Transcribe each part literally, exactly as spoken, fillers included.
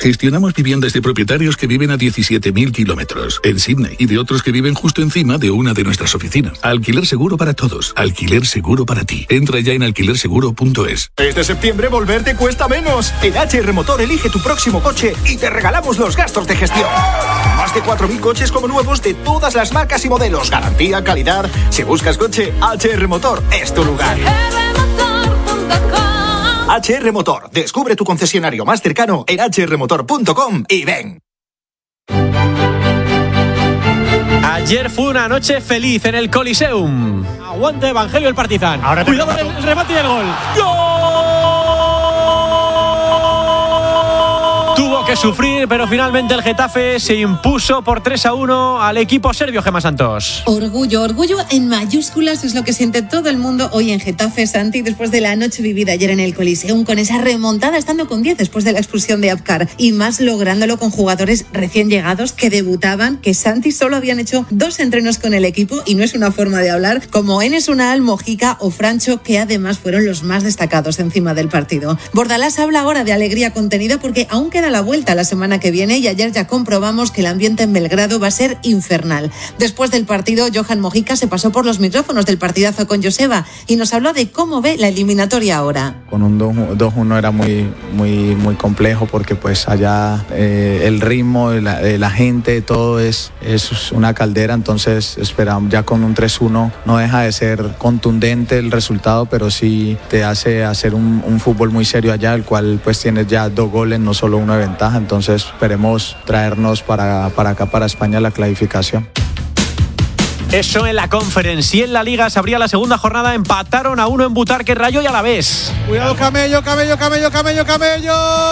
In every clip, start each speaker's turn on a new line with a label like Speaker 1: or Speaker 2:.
Speaker 1: Gestionamos viviendas de propietarios que viven a diecisiete mil kilómetros en Sydney y de otros que viven justo encima de una de nuestras oficinas. Alquiler seguro para todos. Alquiler seguro para ti. Entra ya en alquiler seguro punto es.
Speaker 2: Este septiembre volver te cuesta menos. En H R Motor elige tu próximo coche y te regalamos los gastos de gestión. Más de cuatro mil coches como nuevos de todas las marcas y modelos. Garantía, calidad. Si buscas coche, H R Motor es tu lugar. H R Motor. Descubre tu concesionario más cercano en h r motor punto com y ven.
Speaker 3: Ayer fue una noche feliz en el Coliseum.
Speaker 4: Aguante Evangelio el Partizan.
Speaker 3: Ahora
Speaker 4: cuidado con el remate y el gol. ¡Gol! Tuvo que sufrir, pero finalmente el Getafe se impuso por tres a uno al equipo serbio. Gemma Santos.
Speaker 5: Orgullo, orgullo en mayúsculas es lo que siente todo el mundo hoy en Getafe, Santi, después de la noche vivida ayer en el Coliseum, con esa remontada estando con diez después de la expulsión de Abkar, y más lográndolo con jugadores recién llegados que debutaban, que Santi solo habían hecho dos entrenos con el equipo, y no es una forma de hablar, como Enes Unal, Mojica o Francho, que además fueron los más destacados encima del partido. Bordalás habla ahora de alegría contenida porque aún queda la vuelta la semana que viene, y ayer ya comprobamos que el ambiente en Belgrado va a ser infernal. Después del partido, Johan Mojica se pasó por los micrófonos del partidazo con Joseba y nos habló de cómo ve la eliminatoria ahora.
Speaker 6: Con un dos uno era muy, muy, muy complejo porque pues allá eh, el ritmo, la, la gente, todo es, es una caldera, entonces esperamos ya con un tres uno no deja de ser contundente el resultado, pero sí te hace hacer un, un fútbol muy serio allá, el cual pues tienes ya dos goles, no solo uno de ventaja, entonces esperemos traernos para, para acá, para España, la clasificación.
Speaker 3: Eso en la Conference. Y en la Liga se abría la segunda jornada. Empataron a uno en Butarque, Rayo y Alavés.
Speaker 7: Cuidado, Camello, Camello, Camello, Camello, Camello.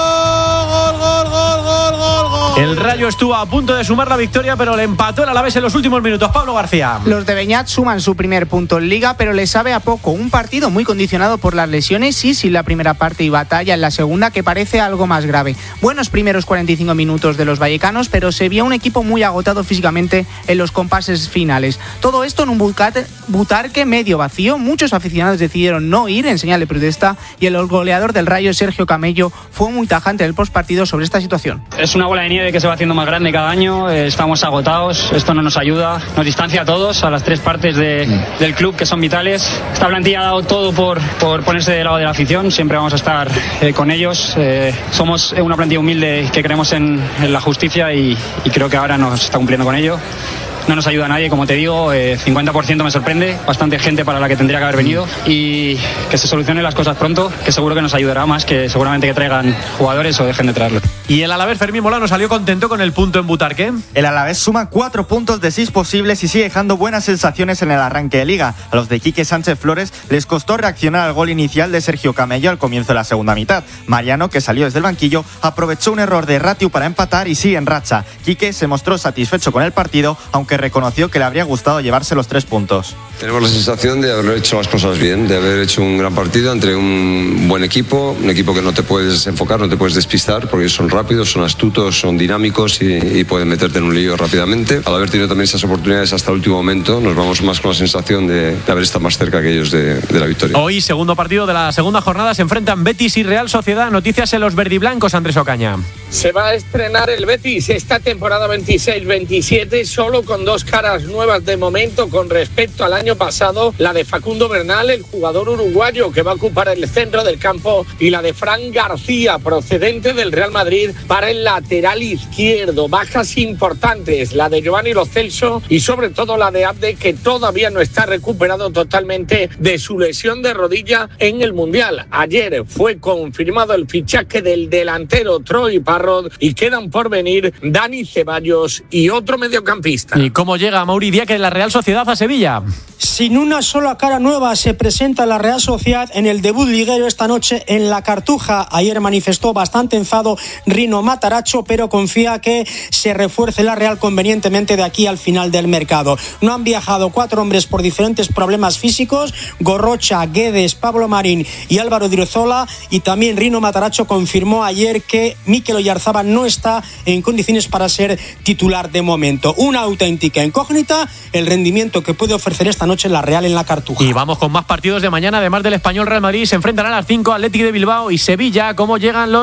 Speaker 7: Gol, gol, gol, gol, gol, gol.
Speaker 3: El Rayo estuvo a punto de sumar la victoria, pero le empató el Alavés en los últimos minutos. Pablo García.
Speaker 8: Los de Beñat suman su primer punto en Liga, pero les sabe a poco. Un partido muy condicionado por las lesiones y sin la primera parte y batalla en la segunda, que parece algo más grave. Buenos primeros cuarenta y cinco minutos de los vallecanos, pero se vio un equipo muy agotado físicamente en los compases finales. Todo esto en un Butarque medio vacío. Muchos aficionados decidieron no ir en señal de protesta, y el goleador del Rayo, Sergio Camello, fue muy tajante en el postpartido sobre esta situación.
Speaker 9: Es una bola de nieve que se va haciendo más grande cada año. Estamos agotados, esto no nos ayuda, nos distancia a todos, a las tres partes de, del club, que son vitales. Esta plantilla ha dado todo por, por ponerse del lado de la afición. Siempre vamos a estar eh, con ellos. Eh, somos una plantilla humilde que creemos en, en la justicia, y, y creo que ahora nos está cumpliendo con ello. No nos ayuda a nadie, como te digo, eh, cincuenta por ciento me sorprende, bastante gente para la que tendría que haber venido, y que se solucionen las cosas pronto, que seguro que nos ayudará más que seguramente que traigan jugadores o dejen de traerlos.
Speaker 3: Y el Alavés, Fermín Molano, salió contento con el punto en Butarque.
Speaker 10: El Alavés suma cuatro puntos de seis posibles y sigue dejando buenas sensaciones en el arranque de Liga. A los de Quique Sánchez Flores les costó reaccionar al gol inicial de Sergio Camello al comienzo de la segunda mitad. Mariano, que salió desde el banquillo, aprovechó un error de Ratiu para empatar y sigue en racha. Quique se mostró satisfecho con el partido, aunque reconoció que le habría gustado llevarse los tres puntos.
Speaker 11: Tenemos la sensación de haber hecho las cosas bien, de haber hecho un gran partido entre un buen equipo, un equipo que no te puedes enfocar, no te puedes despistar, porque son rápidos, son astutos, son dinámicos y, y pueden meterte en un lío rápidamente. Al haber tenido también esas oportunidades hasta el último momento, nos vamos más con la sensación de, de haber estado más cerca que ellos de, de la victoria.
Speaker 3: Hoy, segundo partido de la segunda jornada, se enfrentan Betis y Real Sociedad. Noticias en los verdiblancos, Andrés Ocaña.
Speaker 12: Se va a estrenar el Betis esta temporada veintiséis veintisiete, solo con dos caras nuevas de momento con respecto al año pasado: la de Facundo Bernal, el jugador uruguayo que va a ocupar el centro del campo, y la de Fran García, procedente del Real Madrid, para el lateral izquierdo. Bajas importantes, la de Giovanni Lo Celso y sobre todo la de Abde, que todavía no está recuperado totalmente de su lesión de rodilla en el Mundial. Ayer fue confirmado el fichaje del delantero Troy Parrott, y quedan por venir Dani Ceballos y otro mediocampista.
Speaker 3: ¿Y cómo llega Mauri Diaque de la Real Sociedad a Sevilla?
Speaker 4: Sin una sola cara nueva se presenta la Real Sociedad en el debut liguero esta noche en la Cartuja. Ayer manifestó bastante enfado Rino Mataracho, pero confía que se refuerce la Real convenientemente de aquí al final del mercado. No han viajado cuatro hombres por diferentes problemas físicos: Gorrocha, Guedes, Pablo Marín y Álvaro Driozola, y también Rino Mataracho confirmó ayer que Mikel Oyarzábal no está en condiciones para ser titular de momento. Una auténtica incógnita el rendimiento que puede ofrecer esta noche la Real en la Cartuja.
Speaker 3: Y vamos con más partidos de mañana. Además del Español, Real Madrid se enfrentarán a las cinco, Athletic de Bilbao y Sevilla. ¿Cómo llegan los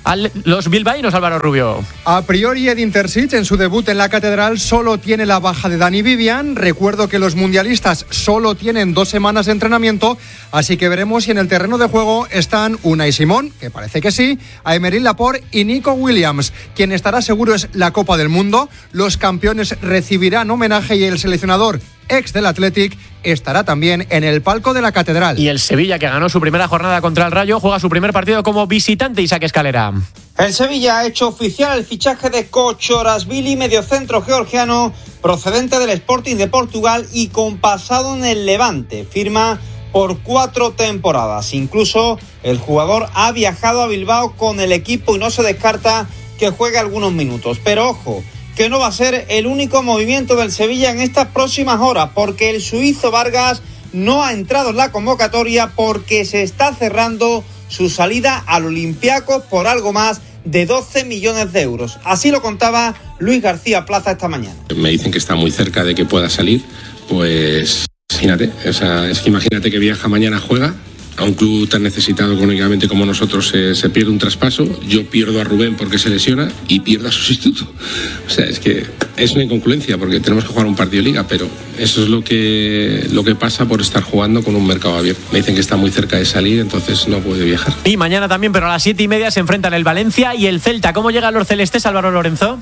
Speaker 3: a los bilbaínos, Álvaro Rubio.
Speaker 13: A priori, Edin Terzic, en su debut en la Catedral, solo tiene la baja de Dani Vivian. Recuerdo que los mundialistas solo tienen dos semanas de entrenamiento, así que veremos si en el terreno de juego están Unai Simón, que parece que sí, Aymeric Laporte y Nico Williams. Quien estará seguro es la Copa del Mundo. Los campeones recibirán homenaje y el seleccionador ex del Athletic estará también en el palco de la Catedral.
Speaker 3: Y el Sevilla, que ganó su primera jornada contra el Rayo, juega su primer partido como visitante. Isaac Escalera.
Speaker 14: El Sevilla ha hecho oficial el fichaje de Kochorashvili, mediocentro georgiano procedente del Sporting de Portugal y con pasado en el Levante. Firma por cuatro temporadas. Incluso el jugador ha viajado a Bilbao con el equipo y no se descarta que juegue algunos minutos. Pero ojo, que no va a ser el único movimiento del Sevilla en estas próximas horas, porque el suizo Vargas no ha entrado en la convocatoria porque se está cerrando su salida al Olympiacos por algo más de doce millones de euros. Así lo contaba Luis García Plaza esta mañana.
Speaker 15: Me dicen que está muy cerca de que pueda salir, pues imagínate, o sea, es que imagínate que viaja mañana, juega a un club tan necesitado económicamente como nosotros, se, se pierde un traspaso, yo pierdo a Rubén porque se lesiona y pierdo a su sustituto. O sea, es que es una incongruencia porque tenemos que jugar un partido de liga, pero eso es lo que, lo que pasa por estar jugando con un mercado abierto. Me dicen que está muy cerca de salir, entonces no puede viajar.
Speaker 3: Y mañana también, pero a las siete y media se enfrentan el Valencia y el Celta. ¿Cómo llegan los celestes, Álvaro Lorenzo?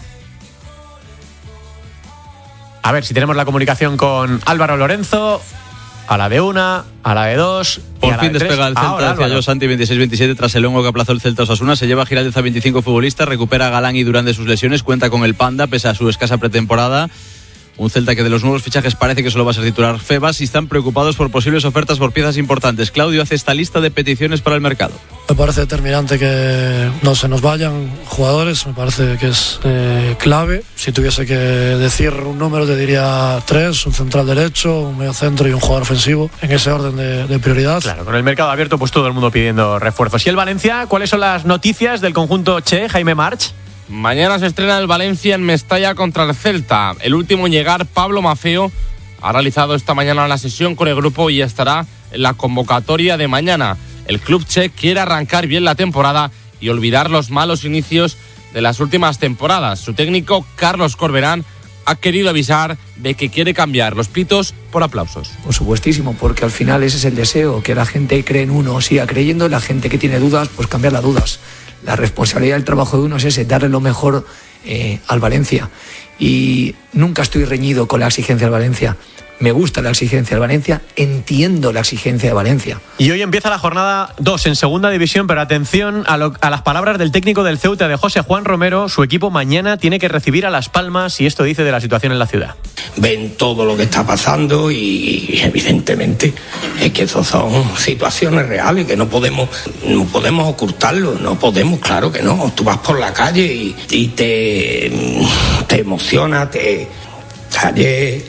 Speaker 3: A ver si tenemos la comunicación con Álvaro Lorenzo. A la de una, a la de dos.
Speaker 16: Por fin despega el Celta hacia Yo Santi veintiséis veintisiete tras el hongo que aplazó el Celta Osasuna. Se lleva a Giraldez a veinticinco futbolistas, recupera a Galán y Durán de sus lesiones, cuenta con el Panda pese a su escasa pretemporada. Un Celta que de los nuevos fichajes parece que solo va a ser titular Febas y están preocupados por posibles ofertas por piezas importantes. Claudio hace esta lista de peticiones para el mercado.
Speaker 17: Me parece determinante que no se nos vayan jugadores, me parece que es eh, clave. Si tuviese que decir un número te diría tres, un central derecho, un mediocentro y un jugador ofensivo, en ese orden de, de prioridad.
Speaker 3: Claro, con el mercado abierto pues todo el mundo pidiendo refuerzos. ¿Y el Valencia? ¿Cuáles son las noticias del conjunto Che, Jaime March?
Speaker 18: Mañana se estrena el Valencia en Mestalla contra el Celta. El último en llegar, Pablo Maffeo, ha realizado esta mañana la sesión con el grupo y estará en la convocatoria de mañana. El club Che quiere arrancar bien la temporada y olvidar los malos inicios de las últimas temporadas. Su técnico, Carlos Corberán, ha querido avisar de que quiere cambiar los pitos por aplausos.
Speaker 19: Por supuestísimo, porque al final ese es el deseo, que la gente cree en uno, siga creyendo, la gente que tiene dudas, pues cambiar las dudas. La responsabilidad del trabajo de uno es ese, darle lo mejor eh, al Valencia. Y nunca estoy reñido con la exigencia del Valencia. Me gusta la exigencia del Valencia, entiendo la exigencia de Valencia.
Speaker 3: Y hoy empieza la jornada dos en segunda división, pero atención a, lo, a las palabras del técnico del Ceuta, de José Juan Romero. Su equipo mañana tiene que recibir a Las Palmas y esto dice de la situación en la ciudad.
Speaker 20: Ven todo lo que está pasando y evidentemente es que esas son situaciones reales que no podemos, no podemos ocultarlo, no podemos, claro que no. Tú vas por la calle y, y te, te emociona, te... Ayer,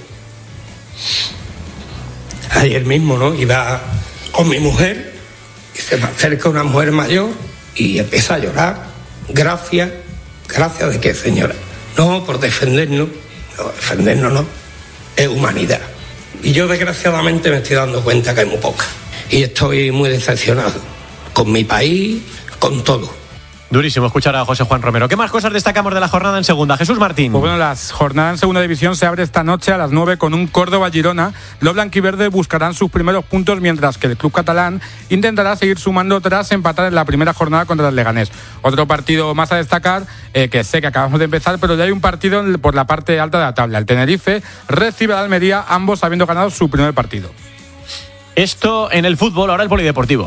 Speaker 20: ayer mismo, ¿no? Iba con mi mujer y se me acerca una mujer mayor y empieza a llorar. Gracias, gracias de qué, señora. No, por defendernos. No, defendernos no, es humanidad. Y yo desgraciadamente me estoy dando cuenta que hay muy poca. Y estoy muy decepcionado con mi país, con todo.
Speaker 3: Durísimo escuchar a José Juan Romero. ¿Qué más cosas destacamos de la jornada en segunda? Jesús Martín.
Speaker 21: Pues bueno, la jornada en segunda división se abre esta noche a las nueve con un Córdoba-Girona. Los blanquiverdes buscarán sus primeros puntos, mientras que el club catalán intentará seguir sumando tras empatar en la primera jornada contra el Leganés. Otro partido más a destacar, eh, que sé que acabamos de empezar, pero ya hay un partido por la parte alta de la tabla. El Tenerife recibe al Almería, ambos habiendo ganado su primer partido.
Speaker 3: Esto en el fútbol, ahora el polideportivo.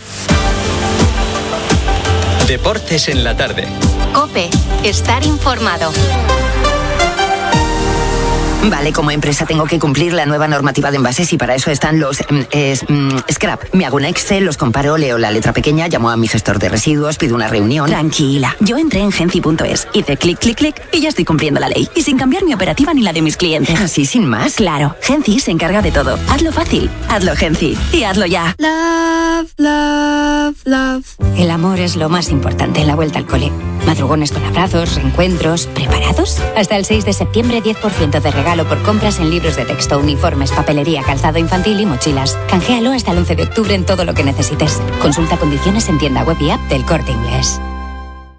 Speaker 22: Deportes en la tarde.
Speaker 23: COPE. Estar informado.
Speaker 24: Vale, como empresa tengo que cumplir la nueva normativa de envases y para eso están los eh, scrap. Me hago un Excel, los comparo, leo la letra pequeña, llamo a mi gestor de residuos, pido una reunión.
Speaker 23: Tranquila, yo entré en Genci punto es, hice clic, clic, clic y ya estoy cumpliendo la ley. Y sin cambiar mi operativa ni la de mis clientes.
Speaker 24: ¿Así sin más?
Speaker 23: Claro, Genci se encarga de todo. Hazlo fácil, hazlo Genci y hazlo ya.
Speaker 25: Love, love, love.
Speaker 23: El amor es lo más importante en la vuelta al cole. Madrugones con abrazos, reencuentros. ¿Preparados? Hasta el seis de septiembre, diez por ciento de regalo por compras en libros de texto, uniformes, papelería, calzado infantil y mochilas. Canjealo hasta el once de octubre en todo lo que necesites. Consulta condiciones en tienda web y app del Corte Inglés.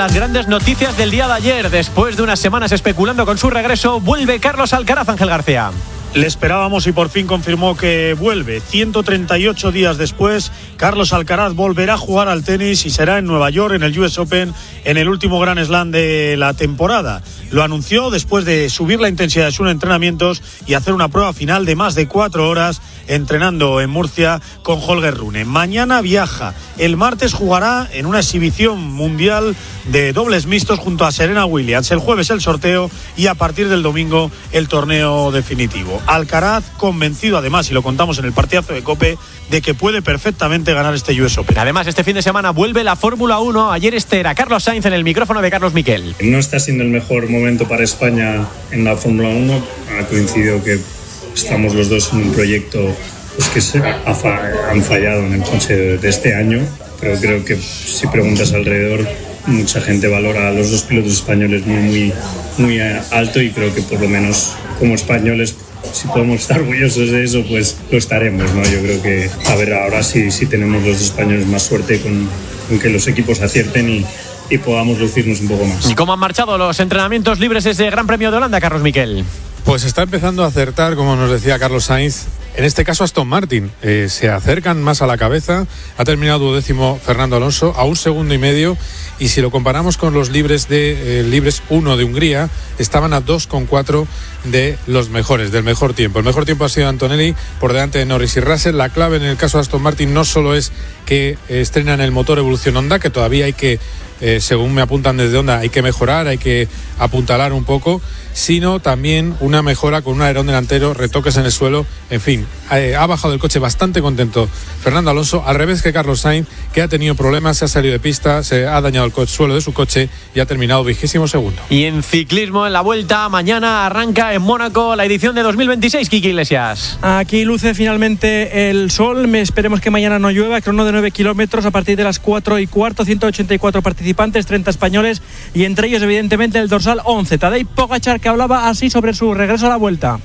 Speaker 3: las grandes noticias del día de ayer. Después de unas semanas especulando con su regreso, vuelve Carlos Alcaraz, Ángel García.
Speaker 1: Le esperábamos y por fin confirmó que vuelve. ciento treinta y ocho días después, Carlos Alcaraz volverá a jugar al tenis y será en Nueva York, en el U S Open, en el último Grand Slam de la temporada. Lo anunció después de subir la intensidad de sus entrenamientos y hacer una prueba final de más de cuatro horas entrenando en Murcia con Holger Rune. Mañana viaja. El martes jugará en una exhibición mundial de dobles mixtos junto a Serena Williams. El jueves el sorteo y a partir del domingo el torneo definitivo. Alcaraz convencido además, y lo contamos en el partidazo de COPE, de que puede perfectamente ganar este U S Open.
Speaker 3: Además, este fin de semana vuelve la Fórmula uno. Ayer este era Carlos Sainz en el micrófono de Carlos Miquel.
Speaker 2: No está siendo el mejor momento para España en la Fórmula uno. Ha coincidido que estamos los dos en un proyecto pues, que se ha fa- han fallado en el coche de, de este año. Pero creo que si preguntas alrededor, mucha gente valora a los dos pilotos españoles muy, muy, muy alto, y creo que por lo menos como españoles, si podemos estar orgullosos de eso, pues lo estaremos, ¿no? Yo creo que, a ver, ahora sí, sí tenemos los españoles más suerte con, con que los equipos acierten y, y podamos lucirnos un poco más.
Speaker 3: ¿Y cómo han marchado los entrenamientos libres ese Gran Premio de Holanda, Carlos Miquel?
Speaker 5: Pues está empezando a acertar, como nos decía Carlos Sainz. En este caso Aston Martin, eh, se acercan más a la cabeza. Ha terminado duodécimo Fernando Alonso a un segundo y medio, y si lo comparamos con los libres de eh, libres uno de Hungría, estaban a dos coma cuatro de los mejores, del mejor tiempo. El mejor tiempo ha sido Antonelli por delante de Norris y Russell. La clave en el caso de Aston Martin no solo es que eh, estrenan el motor Evolución Honda, que todavía hay que, eh, según me apuntan desde Honda, hay que mejorar, hay que apuntalar un poco, sino también una mejora con un alerón delantero, retoques en el suelo, en fin, eh, ha bajado el coche bastante contento Fernando Alonso, al revés que Carlos Sainz, que ha tenido problemas, se ha salido de pista, se ha dañado el co- suelo de su coche y ha terminado vigésimo segundo.
Speaker 3: Y en ciclismo, en la Vuelta, mañana arranca en Mónaco la edición de dos mil veintiséis, Kiki Iglesias.
Speaker 6: Aquí luce finalmente el sol, esperemos que mañana no llueva, crono de nueve kilómetros a partir de las cuatro y cuarto, ciento ochenta y cuatro participantes, treinta españoles, y entre ellos evidentemente el dorsal once, Tadej Pogačar, que hablaba así sobre su regreso a la Vuelta.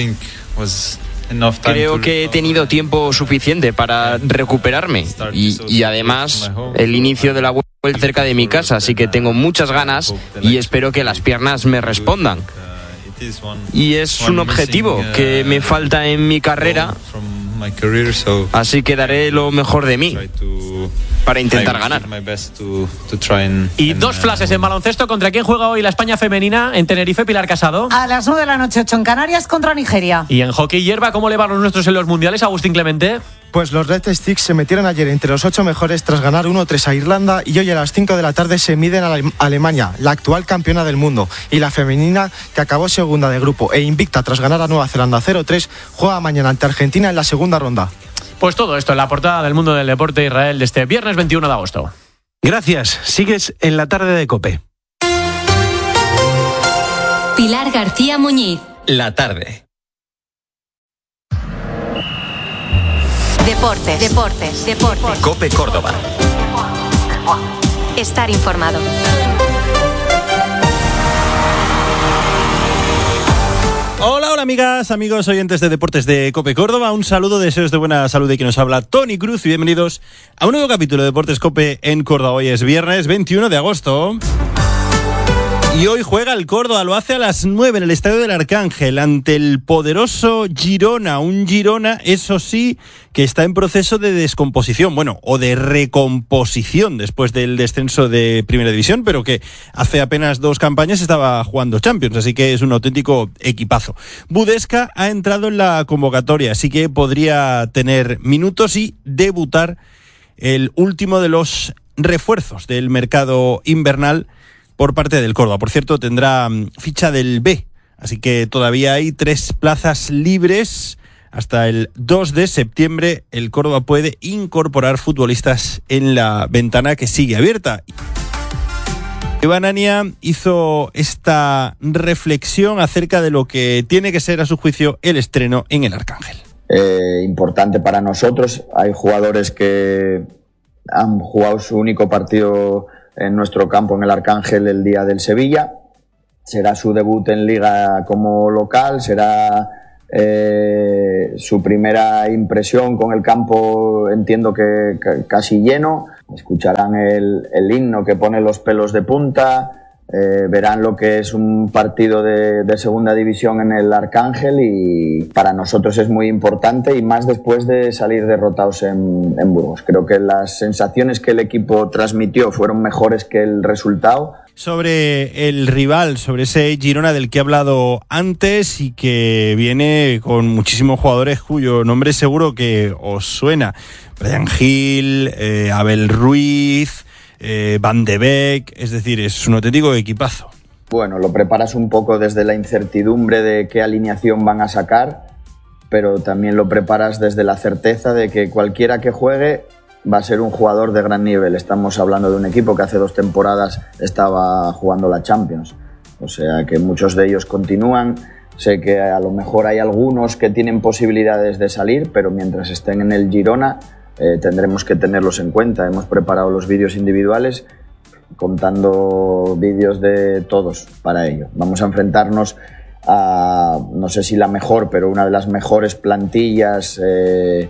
Speaker 7: Creo que he tenido tiempo suficiente para recuperarme y, y además el inicio de la vuelta cerca de mi casa, así que tengo muchas ganas y espero que las piernas me respondan. Y es un objetivo que me falta en mi carrera, así que daré lo mejor de mí para intentar ganar.
Speaker 3: Y dos flashes en baloncesto. ¿Contra quién juega hoy la España femenina en Tenerife, Pilar Casado?
Speaker 26: A las nueve de la noche, ocho en Canarias, contra Nigeria.
Speaker 3: Y en hockey hierba, ¿cómo le van los nuestros en los mundiales, Agustín Clemente?
Speaker 27: Pues los Red Sticks se metieron ayer entre los ocho mejores tras ganar uno tres a Irlanda, y hoy a las cinco de la tarde se miden a la Alemania, la actual campeona del mundo, y la femenina, que acabó segunda de grupo e invicta tras ganar a Nueva Zelanda cero tres, juega mañana ante Argentina en la segunda ronda.
Speaker 3: Pues todo esto en la portada del Mundo del Deporte Israel de este viernes veintiuno de agosto.
Speaker 28: Gracias. Sigues en la tarde de COPE.
Speaker 22: Pilar García Muñiz. La tarde.
Speaker 23: Deportes, deportes, deportes.
Speaker 22: COPE Córdoba.
Speaker 23: Estar informado.
Speaker 28: Hola, hola amigas, amigos, oyentes de Deportes de COPE Córdoba. Un saludo, deseos de buena salud de quien nos habla, Tony Cruz, y bienvenidos a un nuevo capítulo de Deportes COPE en Córdoba. Hoy es viernes veintiuno de agosto. Y hoy juega el Córdoba, lo hace a las nueve en el Estadio del Arcángel ante el poderoso Girona, un Girona, eso sí, que está en proceso de descomposición, bueno, o de recomposición después del descenso de Primera División, pero que hace apenas dos campañas estaba jugando Champions, así que es un auténtico equipazo. Budesca ha entrado en la convocatoria, así que podría tener minutos y debutar el último de los refuerzos del mercado invernal por parte del Córdoba. Por cierto, tendrá ficha del B, así que todavía hay tres plazas libres. Hasta el dos de septiembre el Córdoba puede incorporar futbolistas en la ventana que sigue abierta. Iván Ania hizo esta reflexión acerca de lo que tiene que ser, a su juicio, el estreno en el Arcángel.
Speaker 29: Eh, importante para nosotros. Hay jugadores que han jugado su único partido en nuestro campo en el Arcángel el día del Sevilla. Será su debut en Liga como local, será eh, su primera impresión con el campo, entiendo que, que casi lleno. escucharán el, el himno que pone los pelos de punta, eh, verán lo que es un partido de, de segunda división en el Arcángel, y para nosotros es muy importante, y más después de salir derrotados en, en Burgos. Creo que las sensaciones que el equipo transmitió fueron mejores que el resultado.
Speaker 28: Sobre el rival, sobre ese Girona del que he hablado antes y que viene con muchísimos jugadores cuyo nombre seguro que os suena. Brian Gil, eh, Abel Ruiz, eh, Van de Beek, es decir, es un auténtico equipazo.
Speaker 29: Bueno, lo preparas un poco desde la incertidumbre de qué alineación van a sacar, pero también lo preparas desde la certeza de que cualquiera que juegue va a ser un jugador de gran nivel. Estamos hablando de un equipo que hace dos temporadas estaba jugando la Champions, o sea que muchos de ellos continúan. Sé que a lo mejor hay algunos que tienen posibilidades de salir, pero mientras estén en el Girona eh, tendremos que tenerlos en cuenta. Hemos preparado los vídeos individuales, contando vídeos de todos para ello. Vamos a enfrentarnos a, no sé si la mejor, pero una de las mejores plantillas eh,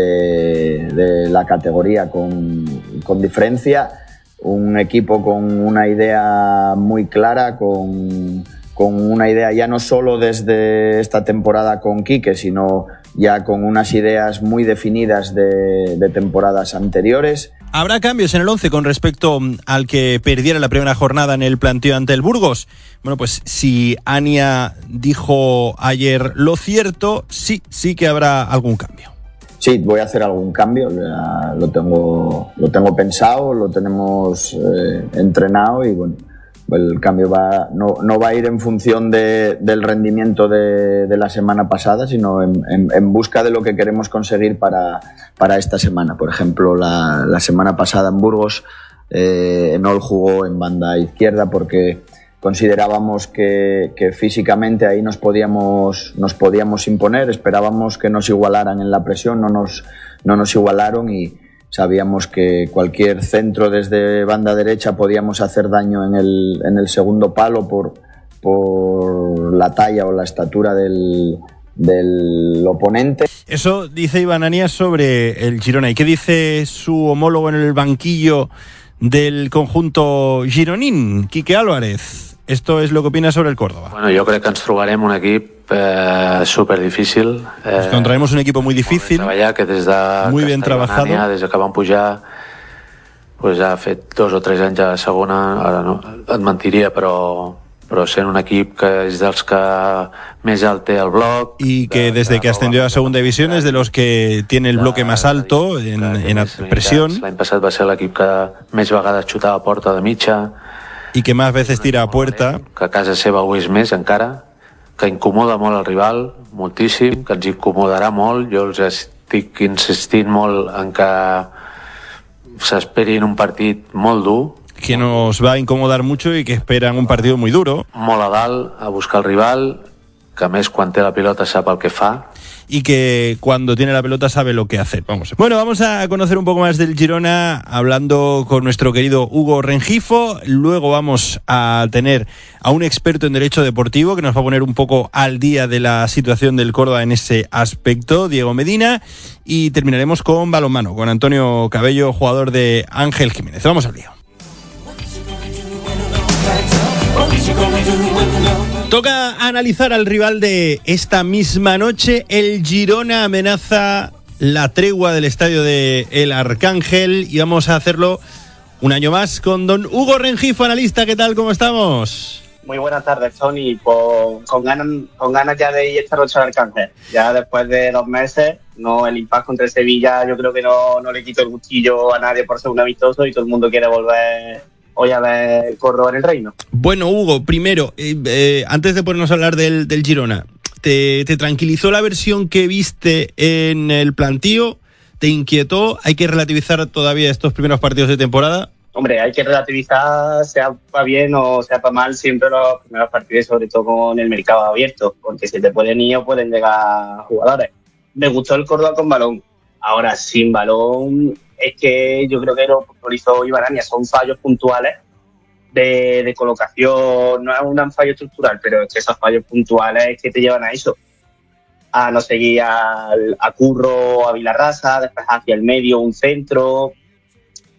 Speaker 29: de, de la categoría con, con diferencia. Un equipo con una idea muy clara, con, con una idea ya no solo desde esta temporada con Quique, sino ya con unas ideas muy definidas de, de temporadas anteriores.
Speaker 28: ¿Habrá cambios en el once con respecto al que perdiera la primera jornada en el planteo ante el Burgos? Bueno, pues si Ania dijo ayer lo cierto, sí, sí que habrá algún cambio.
Speaker 29: Sí, voy a hacer algún cambio, lo tengo, lo tengo pensado, lo tenemos eh, entrenado, y bueno, el cambio va, no, no va a ir en función de, del rendimiento de, de la semana pasada, sino en, en, en busca de lo que queremos conseguir para, para esta semana. Por ejemplo, la, la semana pasada en Burgos, eh, Enol jugó en banda izquierda porque considerábamos que, que físicamente ahí nos podíamos, nos podíamos imponer, esperábamos que nos igualaran en la presión, no nos, no nos igualaron, y sabíamos que cualquier centro desde banda derecha podíamos hacer daño en el, en el segundo palo por, por la talla o la estatura del, del oponente.
Speaker 28: Eso dice Iván Anias sobre el Girona. ¿Y qué dice su homólogo en el banquillo del conjunto gironín, Quique Álvarez? Esto es lo que opina sobre el Córdoba.
Speaker 4: Bueno, yo creo que ens trobarem un equip eh, súper difícil. Eh,
Speaker 28: Nos encontraremos un equipo muy difícil,
Speaker 4: treballar, que des de
Speaker 28: muy bien trabajado.
Speaker 4: Ania, des que van pujar, pues ha fet dos o tres anys a la segona, ara no, et mentiria, però, però sent un equip que és dels que més alt té el bloc.
Speaker 28: Y que desde que ascendió a segunda división es de los que tiene el bloque más alto en, en presión.
Speaker 4: L'any passat va ser l'equip que més vegades xutava a porta de mitja.
Speaker 28: Y que más veces tira a puerta.
Speaker 4: Que a casa seva ho és més encara, que incomoda molt el rival, moltíssim, que ens incomodarà molt. Jo els estic insistint molt en que s'esperin un partit molt dur.
Speaker 28: Que nos va a incomodar mucho y que esperan un partido muy duro.
Speaker 4: Molt a dalt, a buscar el rival, que a més quan té la pilota sap el que fa.
Speaker 28: Y que cuando tiene la pelota sabe lo que hacer. Vamos. Bueno, vamos a conocer un poco más del Girona hablando con nuestro querido Hugo Rengifo. Luego vamos a tener a un experto en derecho deportivo que nos va a poner un poco al día de la situación del Córdoba en ese aspecto, Diego Medina. Y terminaremos con balonmano, con Antonio Cabello, jugador de Ángel Jiménez. Vamos al lío. Toca analizar al rival de esta misma noche. El Girona amenaza la tregua del estadio de El Arcángel y vamos a hacerlo un año más con don Hugo Rengifo, analista. ¿Qué tal? ¿Cómo estamos?
Speaker 8: Muy buenas tardes, Tony. Con, con, ganas, con ganas ya de ir esta noche al Arcángel. Ya después de dos meses, no, el impacto contra el Sevilla, yo creo que no, no le quito el gustillo a nadie por ser un amistoso, y todo el mundo quiere volver hoy a ver Córdoba en el Reino.
Speaker 28: Bueno, Hugo, primero, eh, eh, antes de ponernos a hablar del, del Girona, ¿te, ¿te tranquilizó la versión que viste en el plantío? ¿Te inquietó? ¿Hay que relativizar todavía estos primeros partidos de temporada?
Speaker 8: Hombre, hay que relativizar, sea para bien o sea para mal, siempre los primeros partidos, sobre todo con el mercado abierto, porque si te pueden ir o pueden llegar jugadores. Me gustó el Córdoba con balón. Ahora, sin balón, es que yo creo que lo hizo Iván Ania, son fallos puntuales de, de colocación, no es un fallo estructural, pero es que esos fallos puntuales que te llevan a eso, a no seguir al, a Curro, a Vilarrasa, después hacia el medio un centro,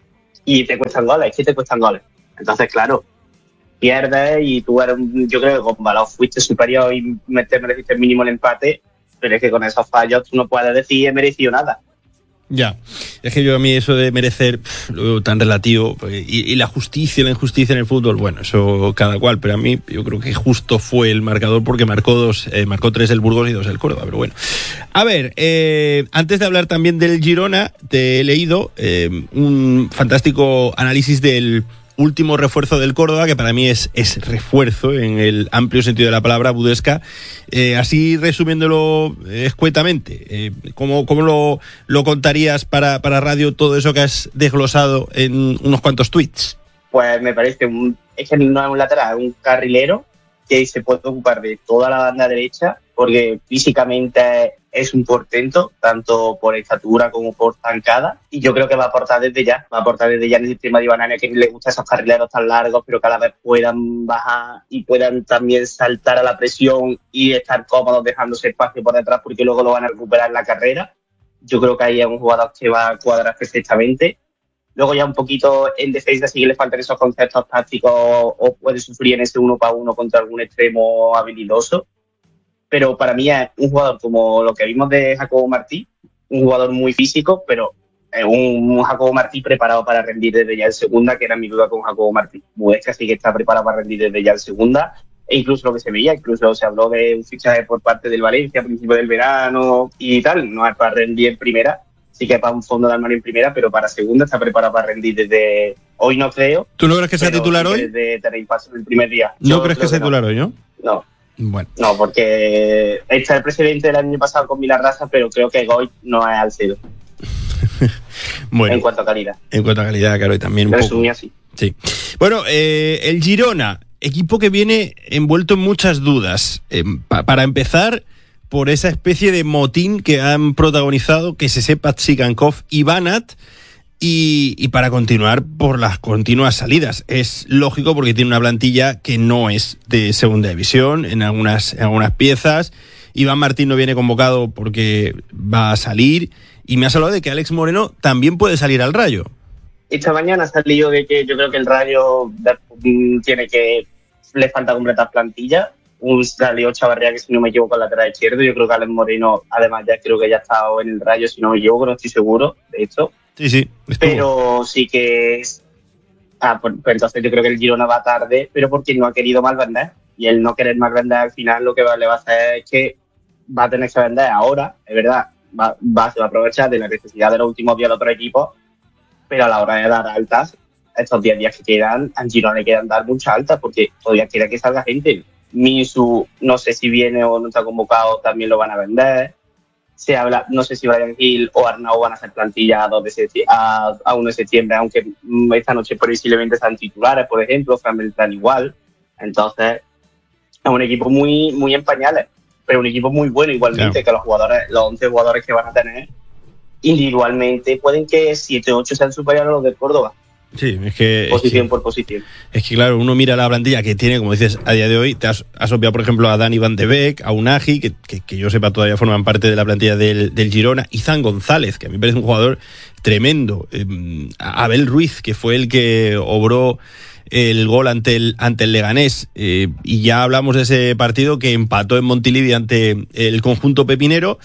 Speaker 8: y te cuestan goles, es que te cuestan goles. Entonces, claro, pierdes y tú eres, yo creo que con Balón fuiste superior y te mereciste mínimo el empate, pero es que con esos fallos tú no puedes decir he merecido nada.
Speaker 28: Ya, es que yo a mí eso de merecer pff, lo tan relativo y, y la justicia y la injusticia en el fútbol, bueno, eso cada cual, pero a mí yo creo que justo fue el marcador porque marcó dos, eh, marcó tres el Burgos y dos el Córdoba, pero bueno. A ver, eh, antes de hablar también del Girona, te he leído eh, un fantástico análisis del último refuerzo del Córdoba, que para mí es, es refuerzo en el amplio sentido de la palabra, Budesca. Eh, así resumiéndolo eh, escuetamente, eh, ¿cómo, cómo lo, lo contarías para, para radio todo eso que has desglosado en unos cuantos tweets?
Speaker 8: Pues me parece, un, es que no es un lateral, es un carrilero que se puede ocupar de toda la banda derecha, porque físicamente es un portento, tanto por estatura como por zancada, y yo creo que va a aportar desde ya, va a aportar desde ya en el sistema de Iván, que le gusta esos carrileros tan largos, pero que a la vez puedan bajar y puedan también saltar a la presión y estar cómodos dejándose espacio por detrás, porque luego lo van a recuperar en la carrera. Yo creo que ahí es un jugador que va a cuadrar perfectamente. Luego ya un poquito en defensa sí que le faltan esos conceptos tácticos o puede sufrir en ese uno para uno contra algún extremo habilidoso. Pero para mí es un jugador como lo que vimos de Jacobo Martí, un jugador muy físico, pero es un, un Jacobo Martí preparado para rendir desde ya en segunda, que era mi duda con Jacobo Martí. Budesca sí que está preparado para rendir desde ya en segunda, e incluso lo que se veía, incluso se habló de un fichaje por parte del Valencia a principios del verano y tal, no es para rendir en primera, sí que es para un fondo de armario en primera, pero para segunda está preparado para rendir desde hoy, no creo.
Speaker 28: ¿Tú no crees que sea titular
Speaker 8: sí
Speaker 28: hoy?
Speaker 8: Desde tener paso el primer día.
Speaker 28: ¿No crees que sea titular hoy, no?
Speaker 8: No.
Speaker 28: Bueno.
Speaker 8: No, porque está el presidente del año pasado con Vilarrasa, pero creo que Goy no es al cero.
Speaker 28: Bueno,
Speaker 8: en cuanto a calidad.
Speaker 28: En cuanto a calidad, claro, y también un
Speaker 8: Resumí
Speaker 28: poco.
Speaker 8: así.
Speaker 28: Sí. Bueno, eh, el Girona, equipo que viene envuelto en muchas dudas. Eh, pa- para empezar, por esa especie de motín que han protagonizado, que se sepa Tsigankov y Banat, y, y para continuar por las continuas salidas. Es lógico porque tiene una plantilla que no es de segunda división en algunas, en algunas piezas. Iván Martín no viene convocado porque va a salir, y me has hablado de que Alex Moreno también puede salir al Rayo.
Speaker 8: Esta mañana ha salido de que yo creo que el Rayo tiene que le falta completar plantilla. Un salió Chavarría, que si no me equivoco, lateral izquierdo. Yo creo que Alex Moreno, además, ya creo que ya ha estado en el Rayo, si no me equivoco, no estoy seguro de esto.
Speaker 28: Sí, sí. Estuvo.
Speaker 8: Pero sí que es. Ah, pues, pues entonces yo creo que el Girona va tarde, pero porque no ha querido más vender. Y el no querer más vender al final lo que va, le va a hacer es que va a tener que vender ahora, es verdad. Va, va, se va a aprovechar de la necesidad de los últimos días de otros equipos, pero a la hora de dar altas, estos diez días que quedan, a Girona le quedan dar muchas altas porque todavía quiere que salga gente. Misu, no sé si viene o no está convocado, también lo van a vender. Se habla, no sé si Brian Hill o Arnau van a hacer plantilla a, dos de septiembre, a, a uno de septiembre, aunque esta noche previsiblemente están titulares, por ejemplo, Fran Beltrán igual. Entonces, es un equipo muy, muy en pañales, pero un equipo muy bueno igualmente, claro. Que los jugadores, los once jugadores que van a tener individualmente pueden que siete o ocho sean superiores a los del Córdoba.
Speaker 28: Sí, es que...
Speaker 8: Posición
Speaker 28: es que,
Speaker 8: por posición.
Speaker 28: Es que, claro, uno mira la plantilla que tiene, como dices, a día de hoy. Te has, has obviado, por ejemplo, a Dani Van de Beek, a Unagi, que, que, que yo sepa todavía forman parte de la plantilla del, del Girona. Izan González, que a mí me parece un jugador tremendo. Eh, Abel Ruiz, que fue el que obró el gol ante el, ante el Leganés. Eh, y ya hablamos de ese partido que empató en Montilivi ante el conjunto pepinero.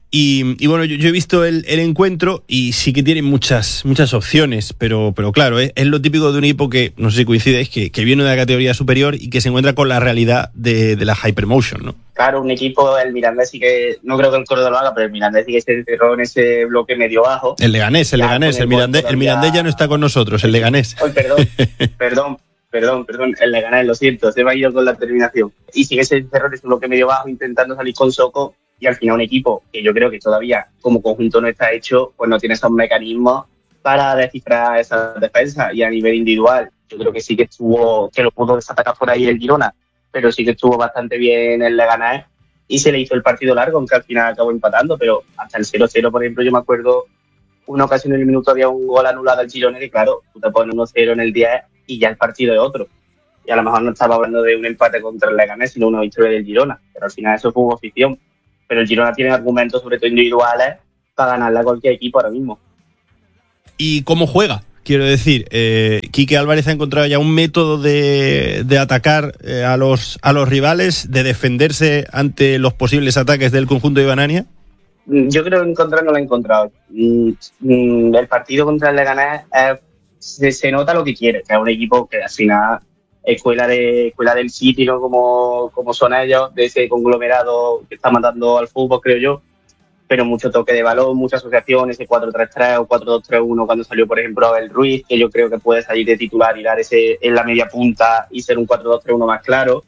Speaker 28: Y, y bueno, yo, yo he visto el, el encuentro y sí que tiene muchas muchas opciones, pero pero claro, es, es lo típico de un equipo que, no sé si coincides, que, que viene de la categoría superior y que se encuentra con la realidad de, de la Hypermotion, ¿no?
Speaker 8: Claro, un equipo, el Mirandés sí que, no creo que el Córdoba lo haga, pero el Mirandés sí que se encerró en ese bloque medio bajo.
Speaker 28: El Leganés, el ya, Leganés, el, el Mirandés, el Mirandés ya no está con nosotros, el Leganés.
Speaker 8: Ay, perdón, perdón. Perdón, perdón, el Leganés, lo siento, se me ha ido con la terminación. Y sigue ese encerró en ese bloque medio bajo intentando salir con Soco. Y al final un equipo que yo creo que todavía como conjunto no está hecho, pues no tiene esos mecanismos para descifrar esa defensa. Y a nivel individual, yo creo que sí que estuvo, que lo pudo desatacar por ahí el Girona, pero sí que estuvo bastante bien el Leganés y se le hizo el partido largo, aunque al final acabó empatando, pero hasta el cero cero, por ejemplo, yo me acuerdo una ocasión en el minuto había un gol anulado al Girona que claro, tú te pones uno cero en el diez y ya el partido es otro. Y a lo mejor no estaba hablando de un empate contra el Leganés, sino una victoria del Girona, pero al final eso fue afición. Pero el Girona tiene argumentos, sobre todo individuales, para ganarle a cualquier equipo ahora mismo.
Speaker 28: ¿Y cómo juega? Quiero decir, eh, Quique Álvarez ha encontrado ya un método de, de atacar eh, a los a los rivales, de defenderse ante los posibles ataques del conjunto de Banania.
Speaker 8: Yo creo que encontrar no lo ha encontrado. El partido contra el Leganés eh, se, se nota lo que quiere, que es un equipo que al final escuela de escuela del City, ¿no? Como, como son ellos, de ese conglomerado que está matando al fútbol, creo yo. Pero mucho toque de balón, mucha asociación, ese cuatro tres tres o cuatro dos tres uno cuando salió, por ejemplo, Abel Ruiz, que yo creo que puede salir de titular y dar ese en la media punta y ser un cuatro dos tres uno más claro.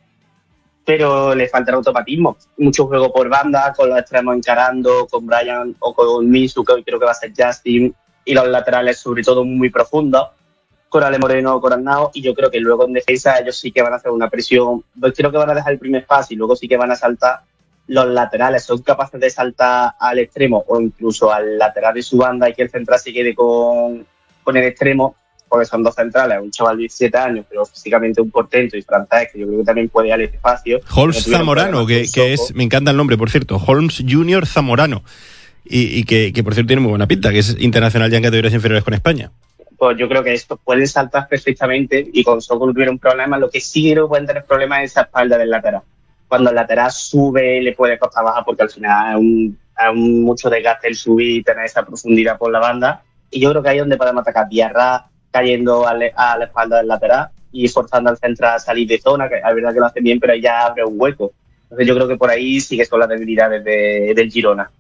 Speaker 8: Pero le falta el automatismo. Mucho juego por banda, con los extremos encarando, con Brian o con Misu, que hoy creo que va a ser Justin, y los laterales sobre todo muy profundos, con Ale Moreno o Coronado, y yo creo que luego en defensa ellos sí que van a hacer una presión. Pues creo que van a dejar el primer espacio y luego sí que van a saltar. Los laterales son capaces de saltar al extremo o incluso al lateral de su banda y que el central se quede con, con el extremo, porque son dos centrales, un chaval de diecisiete años, pero físicamente un portento y francés, que yo creo que también puede dar el espacio.
Speaker 28: Holmes Zamorano, que, que es, me encanta el nombre, por cierto, Holmes Junior Zamorano, y, y que, que por cierto tiene muy buena pinta, que es internacional ya en categorías inferiores con España.
Speaker 8: Pues yo creo que estos pueden saltar perfectamente y con Soko no tuvieron problemas. Lo que sí creo que pueden tener problemas es esa espalda del lateral. Cuando el lateral sube le puede costar baja porque al final es un, es un mucho desgaste el subir y tener esa profundidad por la banda. Y yo creo que ahí es donde podemos atacar. Diarra cayendo a, le, a la espalda del lateral y forzando al central a salir de zona, que es verdad que lo hace bien, pero ahí ya abre un hueco. Entonces yo creo que por ahí sigue con las debilidades de, del Girona.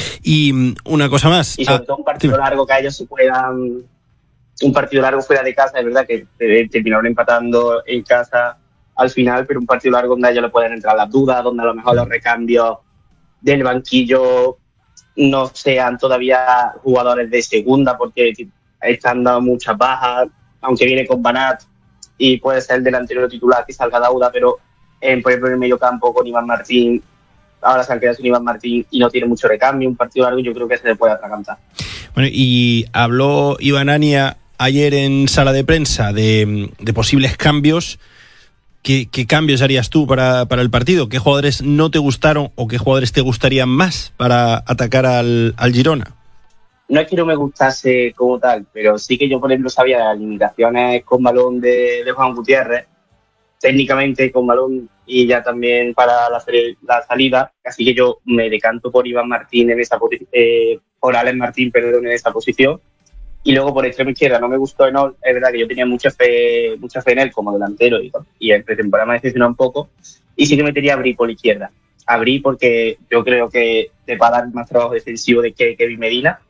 Speaker 28: Y una cosa más.
Speaker 8: Y sobre ah, todo un partido sí. largo que a ellos se puedan... Un partido largo fuera de casa, es verdad que terminaron empatando en casa al final, pero un partido largo donde a ellos le pueden entrar las dudas, donde a lo mejor los recambios del banquillo no sean todavía jugadores de segunda, porque están dando muchas bajas, aunque viene con Banat y puede ser el delantero titular que salga Dauda, pero en, por ejemplo en el medio campo con Iván Martín, ahora se han quedado sin Iván Martín y no tiene mucho recambio, un partido largo yo creo que se le puede atragantar.
Speaker 28: Bueno, y habló Iván Ania ayer en sala de prensa de, de posibles cambios. ¿Qué, ¿Qué cambios harías tú para, para el partido? ¿Qué jugadores no te gustaron o qué jugadores te gustarían más para atacar al, al Girona?
Speaker 8: No es que no me gustase como tal, pero sí que yo, por ejemplo, sabía las limitaciones con balón de, de Juan Gutiérrez, técnicamente con balón y ya también para la, la salida, así que yo me decanto por Iván Martín en esa posición, eh, por Alex Martín, perdón, en esa posición. Y luego por extremo izquierda no me gustó Enol, es verdad que yo tenía mucha fe mucha fe en él como delantero y, y en pretemporada me decepcionó un poco, y sí que metería a Bri por la izquierda. A Bri porque yo creo que te va a dar más trabajo defensivo de que Kevin Medina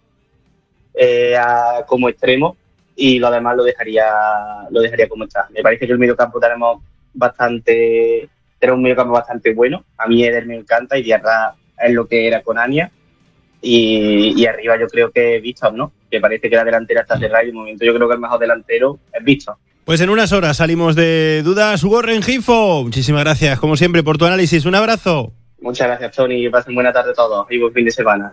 Speaker 8: eh, a, como extremo, y lo demás lo dejaría lo dejaría como está. Me parece que el mediocampo tenemos bastante tenemos un mediocampo bastante bueno. A mí Eder me encanta y Diarra es lo que era con Ania. Y, y arriba yo creo que Víctor, ¿no? Que parece que la delantera está cerrada y de momento yo creo que el mejor delantero es Víctor.
Speaker 28: Pues en unas horas salimos de dudas. Hugo Rengifo, muchísimas gracias como siempre por tu análisis. Un abrazo.
Speaker 8: Muchas gracias, Tony. Que pasen buena tarde todos y buen fin de semana.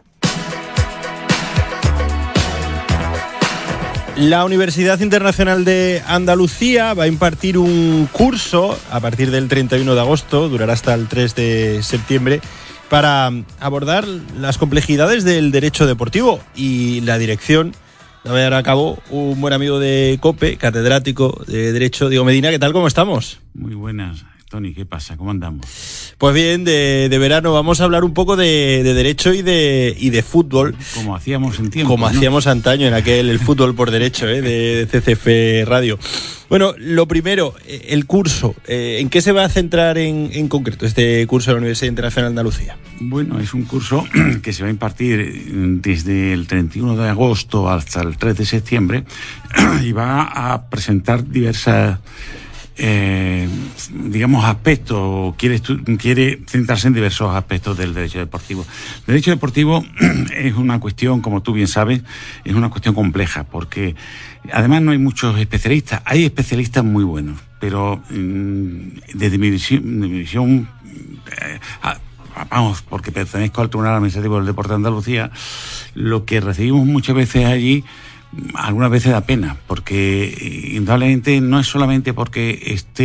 Speaker 28: La Universidad Internacional de Andalucía va a impartir un curso a partir del treinta y uno de agosto, durará hasta el tres de septiembre, para abordar las complejidades del derecho deportivo, y la dirección la va a llevar a cabo un buen amigo de COPE, catedrático de Derecho, Diego Medina. ¿Qué tal? ¿Cómo estamos?
Speaker 9: Muy buenas, Tony. ¿Qué pasa? ¿Cómo andamos?
Speaker 28: Pues bien, de, de verano vamos a hablar un poco de, de derecho y de, y de fútbol.
Speaker 9: Como hacíamos en tiempo.
Speaker 28: Como
Speaker 9: ¿no?
Speaker 28: hacíamos antaño en aquel el fútbol por derecho, ¿eh? de, de C C F Radio. Bueno, lo primero, el curso. ¿En qué se va a centrar en, en concreto este curso de la Universidad Internacional de Andalucía?
Speaker 9: Bueno, es un curso que se va a impartir desde el treinta y uno de agosto hasta el tres de septiembre y va a presentar diversas... Eh, digamos aspectos, quiere, quiere centrarse en diversos aspectos del derecho deportivo. El derecho deportivo es una cuestión, como tú bien sabes, es una cuestión compleja, porque además no hay muchos especialistas. Hay especialistas muy buenos, pero mmm, desde mi visión, mi visión eh, a, vamos, porque pertenezco al Tribunal Administrativo del Deporte de Andalucía, lo que recibimos muchas veces allí algunas veces da pena, porque indudablemente no es solamente porque estén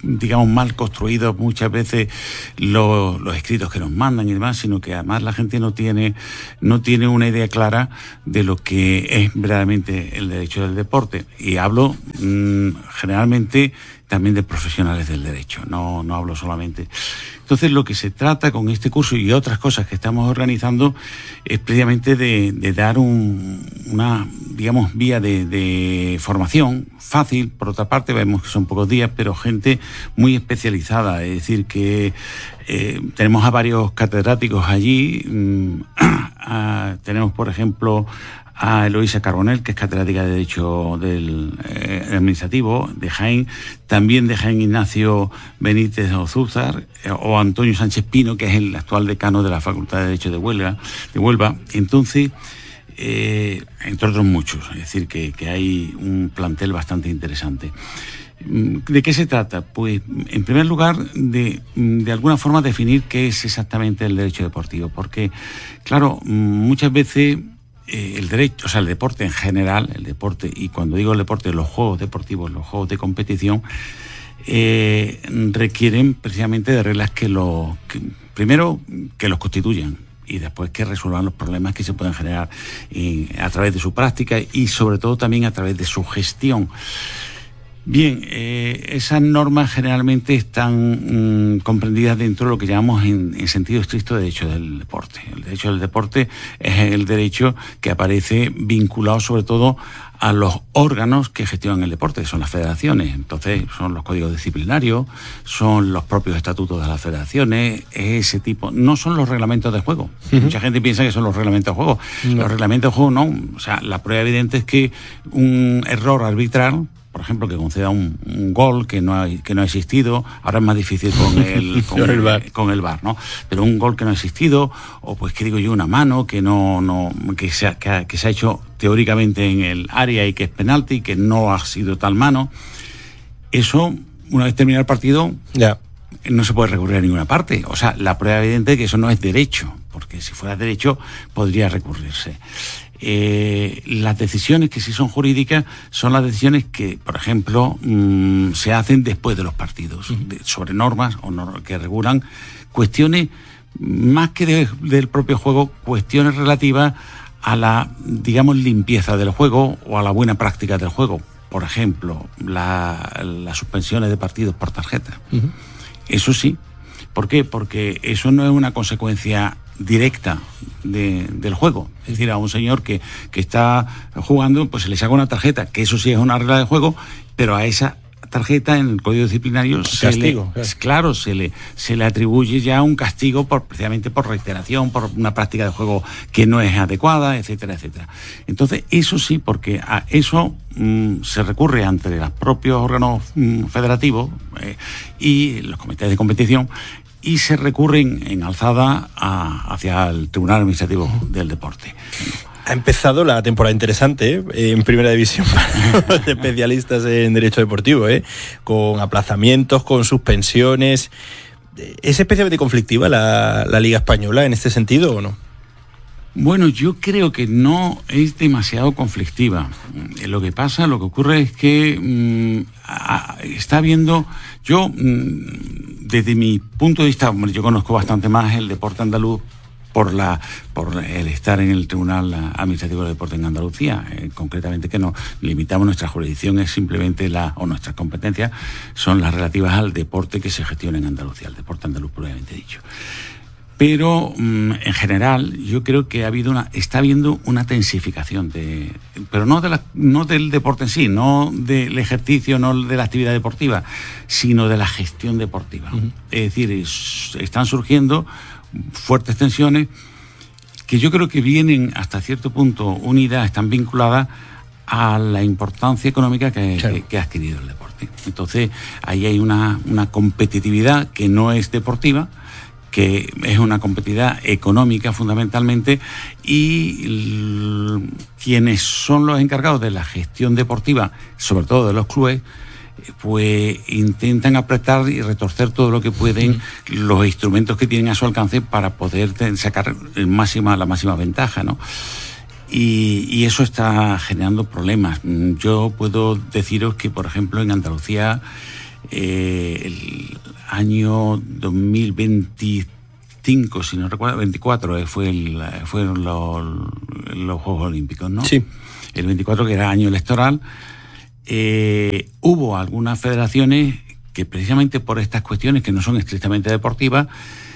Speaker 9: digamos, mal construidos muchas veces los, los escritos que nos mandan y demás, sino que además la gente no tiene, no tiene una idea clara de lo que es verdaderamente el derecho del deporte. Y hablo mmm, generalmente también de profesionales del derecho, no, no hablo solamente. Entonces, lo que se trata con este curso y otras cosas que estamos organizando es precisamente de, de dar un, una, digamos, vía de, de formación fácil. Por otra parte, vemos que son pocos días, pero gente muy especializada. Es decir, que eh, tenemos a varios catedráticos allí. Mm, a, tenemos, por ejemplo, a Eloisa Carbonell, que es catedrática de Derecho del eh, Administrativo de Jaén, también de Jaén Ignacio Benítez Ozúzar, eh, o Antonio Sánchez Pino, que es el actual decano de la Facultad de Derecho de Huelva. De Huelva. Entonces, eh, entre otros muchos, es decir, que, que hay un plantel bastante interesante. ¿De qué se trata? Pues, en primer lugar, de, de alguna forma definir qué es exactamente el derecho deportivo, porque, claro, muchas veces Eh, el derecho, o sea, el deporte en general, el deporte, y cuando digo el deporte, los juegos deportivos, los juegos de competición, eh, requieren precisamente de reglas que lo, que, primero, que los constituyan y después que resuelvan los problemas que se pueden generar eh, a través de su práctica y sobre todo también a través de su gestión. Bien, eh, esas normas generalmente están mmm, comprendidas dentro de lo que llamamos en, en sentido estricto derecho del deporte. El derecho del deporte es el derecho que aparece vinculado sobre todo a los órganos que gestionan el deporte, que son las federaciones. Entonces, son los códigos disciplinarios, son los propios estatutos de las federaciones, ese tipo. No son los reglamentos de juego. Uh-huh. Mucha gente piensa que son los reglamentos de juego. No. Los reglamentos de juego no. O sea, la prueba evidente es que un error arbitral, por ejemplo, que conceda un, un gol que no ha, que no ha existido, ahora es más difícil con el, con, el, bar. con el V A R, ¿no? Pero un gol que no ha existido, o pues que digo yo, una mano que no, no, que se ha, que, ha, que se ha hecho teóricamente en el área y que es penalti, que no ha sido tal mano. Eso, una vez terminado el partido, ya no se puede recurrir a ninguna parte. O sea, la prueba evidente es que eso no es derecho, porque si fuera derecho podría recurrirse. Eh, las decisiones que sí son jurídicas son las decisiones que, por ejemplo, mmm, se hacen después de los partidos, uh-huh. de, sobre normas o no, que regulan cuestiones, más que de, del propio juego, cuestiones relativas a la, digamos, limpieza del juego o a la buena práctica del juego. Por ejemplo, la, las suspensiones de partidos por tarjeta. Uh-huh. Eso sí. ¿Por qué? Porque eso no es una consecuencia directa de, del juego. Es decir, a un señor que, que está jugando, pues se le saca una tarjeta, que eso sí es una regla de juego, pero a esa tarjeta en el código disciplinario se castigo, le, claro, claro se le se le atribuye ya un castigo por precisamente por reiteración, por una práctica de juego que no es adecuada, etcétera, etcétera. Entonces, eso sí, porque a eso mmm, se recurre ante los propios órganos mmm, federativos eh, y los comités de competición, y se recurren en alzada a, hacia el Tribunal Administrativo del Deporte.
Speaker 28: Ha empezado la temporada interesante, ¿eh? En Primera División para los especialistas en Derecho Deportivo, ¿eh? Con aplazamientos, con suspensiones. ¿Es especialmente conflictiva la, la Liga Española en este sentido o no?
Speaker 9: Bueno, yo creo que no es demasiado conflictiva. Lo que pasa, lo que ocurre es que mmm, a, está habiendo... Yo, mmm, desde mi punto de vista, yo conozco bastante más el deporte andaluz por la por el estar en el Tribunal Administrativo del Deporte en Andalucía, eh, concretamente que nos limitamos, nuestra jurisdicción es simplemente la, o nuestras competencias son las relativas al deporte que se gestiona en Andalucía, el deporte andaluz propiamente dicho. Pero mmm, en general yo creo que ha habido una, está habiendo una tensificación de, pero no de la, no del deporte en sí, no del ejercicio, no de la actividad deportiva, sino de la gestión deportiva. Uh-huh. Es decir, es, están surgiendo fuertes tensiones que yo creo que vienen hasta cierto punto unidas, están vinculadas a la importancia económica que, claro. que, que ha adquirido el deporte. Entonces ahí hay una, una competitividad que no es deportiva, que es una competitividad económica fundamentalmente, y l- quienes son los encargados de la gestión deportiva, sobre todo de los clubes, pues intentan apretar y retorcer todo lo que pueden, mm. los instrumentos que tienen a su alcance para poder ten, sacar el máxima, la máxima ventaja, ¿no? Y, y eso está generando problemas. Yo puedo deciros que, por ejemplo, en Andalucía eh, el año dos mil veinticinco, si no recuerdo, veinticuatro eh, fue el, fueron los, los Juegos Olímpicos, ¿no?
Speaker 28: Sí.
Speaker 9: El veinticuatro, que era año electoral, eh, hubo algunas federaciones que precisamente por estas cuestiones que no son estrictamente deportivas,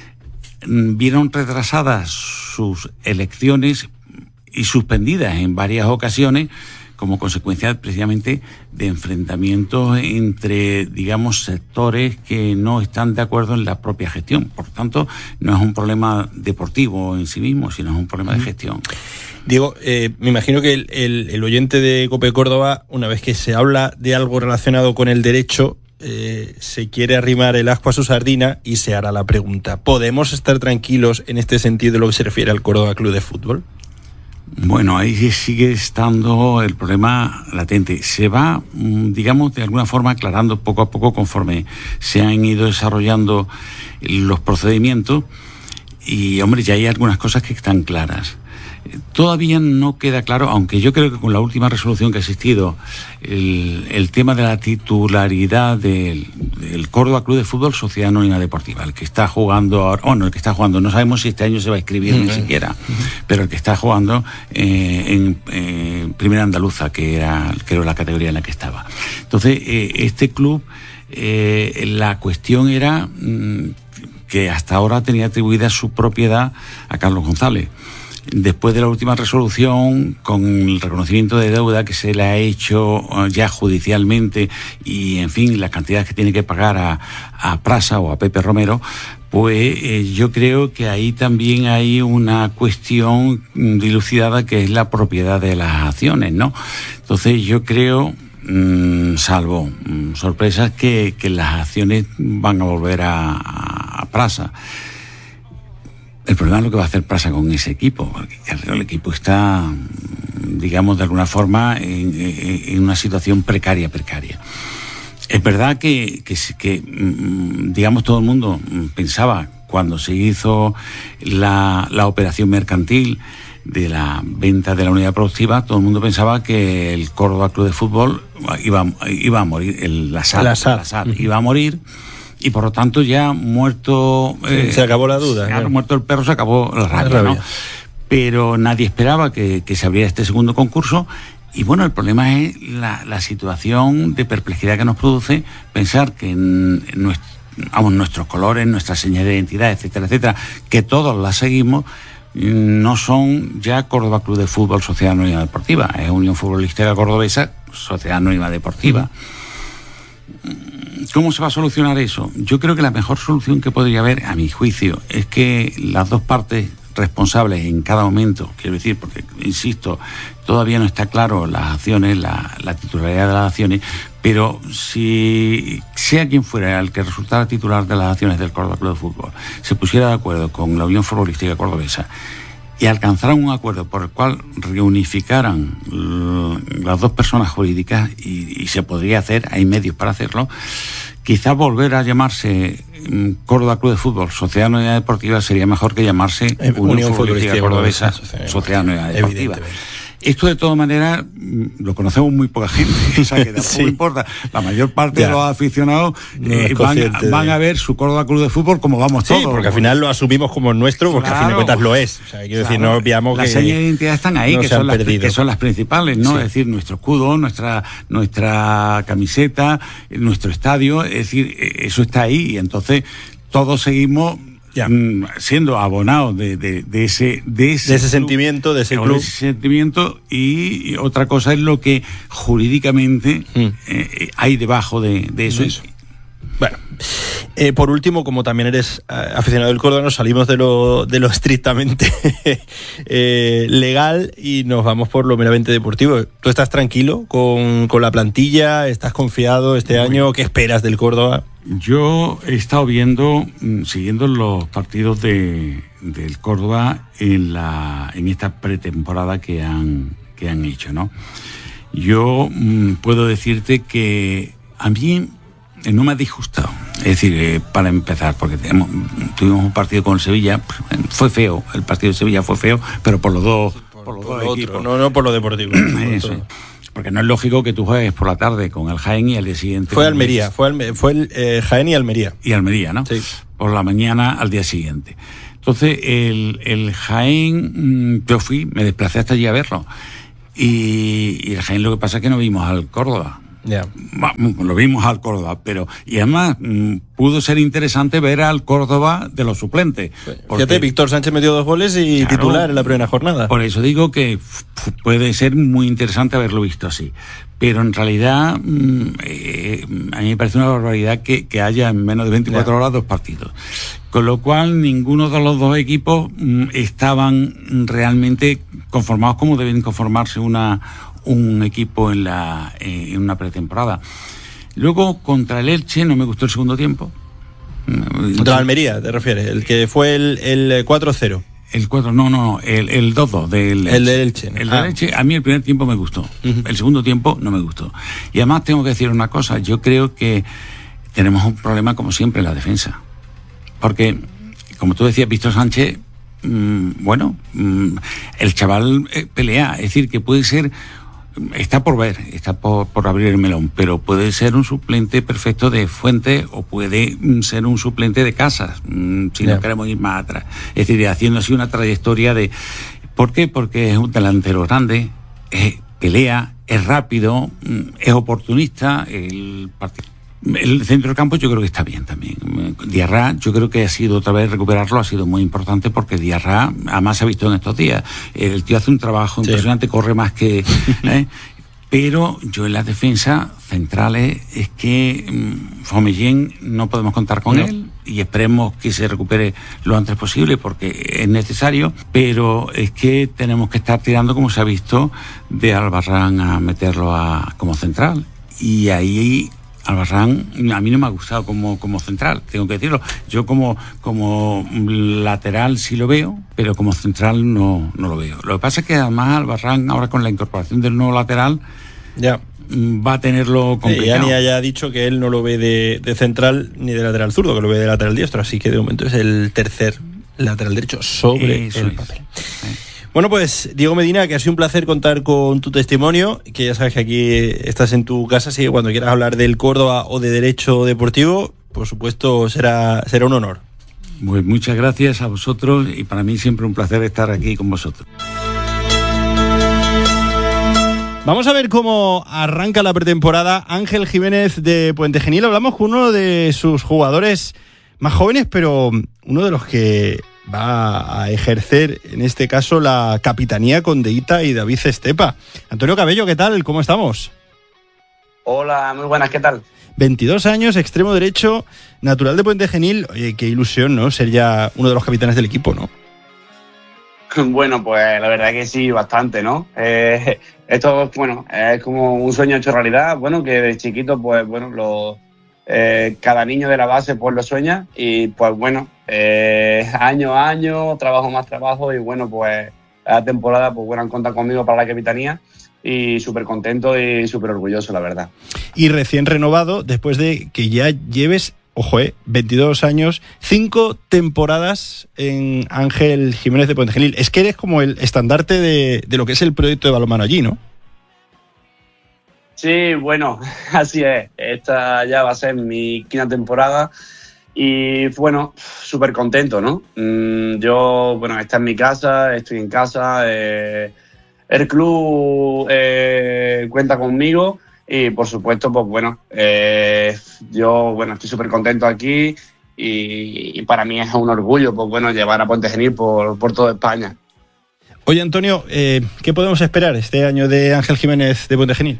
Speaker 9: vieron retrasadas sus elecciones y suspendidas en varias ocasiones como consecuencia precisamente de enfrentamientos entre, digamos, sectores que no están de acuerdo en la propia gestión. Por tanto, no es un problema deportivo en sí mismo, sino es un problema de gestión.
Speaker 28: Diego, eh, me imagino que el, el, el oyente de COPE Córdoba, una vez que se habla de algo relacionado con el derecho, Eh, se quiere arrimar el ascua a su sardina y se hará la pregunta: ¿podemos estar tranquilos en este sentido de lo que se refiere al Córdoba Club de Fútbol?
Speaker 9: Bueno, ahí sigue estando el problema latente. Se va, digamos, de alguna forma aclarando poco a poco conforme se han ido desarrollando los procedimientos y, hombre, ya hay algunas cosas que están claras. Todavía no queda claro, aunque yo creo que con la última resolución que ha existido, el, el tema de la titularidad del, del Córdoba Club de Fútbol Sociedad Anónima Deportiva, el que está jugando ahora, bueno, el que está jugando, no sabemos si este año se va a inscribir uh-huh. ni siquiera, uh-huh. pero el que está jugando eh, en eh, Primera Andaluza, que era, que era la categoría en la que estaba. Entonces, eh, este club, eh, la cuestión era mmm, que hasta ahora tenía atribuida su propiedad a Carlos González. Después de la última resolución, con el reconocimiento de deuda que se le ha hecho ya judicialmente y, en fin, las cantidades que tiene que pagar a, a Prasa o a Pepe Romero, pues eh, yo creo que ahí también hay una cuestión dilucidada que es la propiedad de las acciones, ¿no? Entonces yo creo, mmm, salvo mmm, sorpresas, que, que las acciones van a volver a, a, a Prasa. El problema es lo que va a hacer Prasa con ese equipo, porque el equipo está, digamos, de alguna forma en, en una situación precaria, precaria. Es verdad que, que, que, digamos, todo el mundo pensaba, cuando se hizo la, la operación mercantil de la venta de la unidad productiva, todo el mundo pensaba que el Córdoba Club de Fútbol iba, iba a morir, el, la SAD, la SAD. La SAD uh-huh. iba a morir. Y por lo tanto ya muerto...
Speaker 28: Eh, se acabó la duda.
Speaker 9: Claro, muerto el perro, se acabó la rabia, la rabia. ¿no? Pero nadie esperaba que, que se abriera este segundo concurso. Y bueno, el problema es la, la situación de perplejidad que nos produce pensar que en, en nuestro, vamos, nuestros colores, nuestras señas de identidad, etcétera, etcétera, que todos las seguimos, no son ya Córdoba Club de Fútbol Sociedad Anónima Deportiva. Es Unión Futbolística Cordobesa Sociedad Anónima Deportiva. Mm. ¿Cómo se va a solucionar eso? Yo creo que la mejor solución que podría haber, a mi juicio, es que las dos partes responsables en cada momento, quiero decir, porque, insisto, todavía no está claro las acciones, la, la titularidad de las acciones, pero si sea quien fuera el que resultara titular de las acciones del Córdoba Club de Fútbol, se pusiera de acuerdo con la Unión Futbolística Cordobesa y alcanzaran un acuerdo por el cual reunificaran las dos personas jurídicas, y, y se podría hacer, hay medios para hacerlo, quizás volver a llamarse Córdoba Club de Fútbol Sociedad Anónima Deportiva sería mejor que llamarse Unión, Unión Futbolística Cordobesa Sociedad Anónima Deportiva. Esto, de todas maneras, lo conocemos muy poca gente, o sea que tampoco sí. importa. La mayor parte ya. de los aficionados no eh, van, van de... a ver su Córdoba Club de Fútbol como vamos sí, todos.
Speaker 28: Sí, porque al final lo asumimos como nuestro, porque claro, a fin de cuentas lo es. O sea, quiero claro, decir, no obviamos
Speaker 9: las
Speaker 28: que...
Speaker 9: Las señas de identidad están ahí,
Speaker 28: no
Speaker 9: que, son las, que son las principales, ¿no? Sí. Es decir, nuestro escudo, nuestra, nuestra camiseta, nuestro estadio, es decir, eso está ahí, y entonces todos seguimos... Ya. siendo abonados de, de, de ese de ese,
Speaker 28: de ese club, sentimiento de ese club
Speaker 9: de ese sentimiento y otra cosa es lo que jurídicamente mm. eh, hay debajo de, de eso.
Speaker 28: eso. Bueno, eh, por último, como también eres eh, aficionado del Córdoba, nos salimos de lo de lo estrictamente eh, legal y nos vamos por lo meramente deportivo. ¿Tú estás tranquilo con, con la plantilla? ¿Estás confiado este Muy año? ¿Qué esperas del Córdoba?
Speaker 9: Yo he estado viendo, siguiendo los partidos de del Córdoba en la en esta pretemporada que han que han hecho, ¿no? Yo mmm, puedo decirte que a mí no me ha disgustado. Es decir, eh, para empezar, porque tenemos, tuvimos un partido con el Sevilla, fue feo, el partido de Sevilla fue feo, pero por los dos, por,
Speaker 28: por los por dos lo equipos. Otro, no, no por lo deportivo.
Speaker 9: Eso. porque no es lógico que tú juegues por la tarde con el Jaén y al día siguiente...
Speaker 28: Fue Almería, fue, Alme fue el eh, Jaén y Almería.
Speaker 9: Y Almería, ¿no?
Speaker 28: Sí.
Speaker 9: Por la mañana al día siguiente. Entonces, el, el Jaén, yo fui, me desplacé hasta allí a verlo. Y, y el Jaén lo que pasa es que no vimos al Córdoba.
Speaker 28: Ya.
Speaker 9: Lo vimos al Córdoba, pero y además mmm, pudo ser interesante ver al Córdoba de los suplentes.
Speaker 28: Porque, fíjate, Víctor Sánchez metió dos goles y claro, titular en la primera jornada.
Speaker 9: Por eso digo que puede ser muy interesante haberlo visto así. Pero en realidad mmm, eh, a mí me parece una barbaridad que, que haya en menos de veinticuatro ya. horas dos partidos. Con lo cual ninguno de los dos equipos mmm, estaban realmente conformados como deben conformarse una un equipo en la eh, en una pretemporada. Luego contra el Elche no me gustó el segundo tiempo.
Speaker 28: Contra la Almería, ¿te refieres? El que fue el, el cuatro cero.
Speaker 9: El cuatro, no, no, el, el dos dos del
Speaker 28: El del Elche. ¿No?
Speaker 9: El del
Speaker 28: ah.
Speaker 9: Elche, a mí el primer tiempo me gustó. Uh-huh. El segundo tiempo no me gustó. Y además tengo que decir una cosa, yo creo que tenemos un problema como siempre en la defensa. Porque, como tú decías, Víctor Sánchez, mmm, bueno, mmm, el chaval eh, pelea, es decir, que puede ser... Está por ver, está por, por abrir el melón, pero puede ser un suplente perfecto de Fuentes o puede ser un suplente de Casas, si yeah. no queremos ir más atrás. Es decir, haciendo así una trayectoria de... ¿Por qué? Porque es un delantero grande, es, pelea, es rápido, es oportunista, el partido... El centro del campo yo creo que está bien también. Diarra, yo creo que ha sido otra vez recuperarlo, ha sido muy importante porque Diarra, además se ha visto en estos días. El tío hace un trabajo sí. impresionante, corre más que... ¿eh? Pero yo en las defensas centrales es que um, Fomellén no podemos contar con no. él y esperemos que se recupere lo antes posible porque es necesario, pero es que tenemos que estar tirando, como se ha visto, de Albarrán a meterlo a, como central. Y ahí... Albarrán a mí no me ha gustado como, como central, tengo que decirlo. Yo como, como lateral sí lo veo, pero como central no, no lo veo. Lo que pasa es que además Albarrán ahora con la incorporación del nuevo lateral
Speaker 28: ya
Speaker 9: va a tenerlo complicado.
Speaker 28: Y Ani ya ha dicho que él no lo ve de, de central ni de lateral zurdo, que lo ve de lateral diestro, así que de momento es el tercer lateral derecho sobre Eso el papel. Es. Bueno, pues Diego Medina, que ha sido un placer contar con tu testimonio, que ya sabes que aquí estás en tu casa, así que cuando quieras hablar del Córdoba o de Derecho Deportivo, por supuesto será, será un honor.
Speaker 9: Pues muchas gracias a vosotros y para mí siempre un placer estar aquí con vosotros.
Speaker 28: Vamos a ver cómo arranca la pretemporada Ángel Jiménez de Puente Genil. Hablamos con uno de sus jugadores más jóvenes, pero uno de los que va a ejercer, en este caso, la capitanía con Deita y David Estepa. Antonio Cabello, ¿qué tal? ¿Cómo estamos?
Speaker 10: Hola, muy buenas, ¿qué tal?
Speaker 28: veintidós años, extremo derecho, natural de Puente Genil. Oye, qué ilusión, ¿no? Ser ya uno de los capitanes del equipo, ¿no?
Speaker 10: Bueno, pues la verdad que sí, bastante, ¿no? Eh, esto, bueno, es como un sueño hecho realidad. Bueno, que de chiquito, pues, bueno, lo... Eh, cada niño de la base pues lo sueña y pues bueno, eh, año a año, trabajo más trabajo y bueno, pues la temporada pues bueno, han contado conmigo para la capitanía y súper contento y súper orgulloso, la verdad.
Speaker 28: Y recién renovado después de que ya lleves, ojo, eh, veintidós años, cinco temporadas en Ángel Jiménez de Puente Genil. Es que eres como el estandarte de, de lo que es el proyecto de balonmano allí, ¿no?
Speaker 10: Sí, bueno, así es. Esta ya va a ser mi quinta temporada y bueno, súper contento, ¿no? Yo, bueno, está en mi casa, estoy en casa, eh, el club eh, cuenta conmigo y por supuesto, pues bueno, eh, yo, bueno, estoy súper contento aquí y, y para mí es un orgullo, pues bueno, llevar a Puente Genil por, por toda España.
Speaker 28: Oye, Antonio, eh, ¿qué podemos esperar este año de Ángel Jiménez de Puente Genil?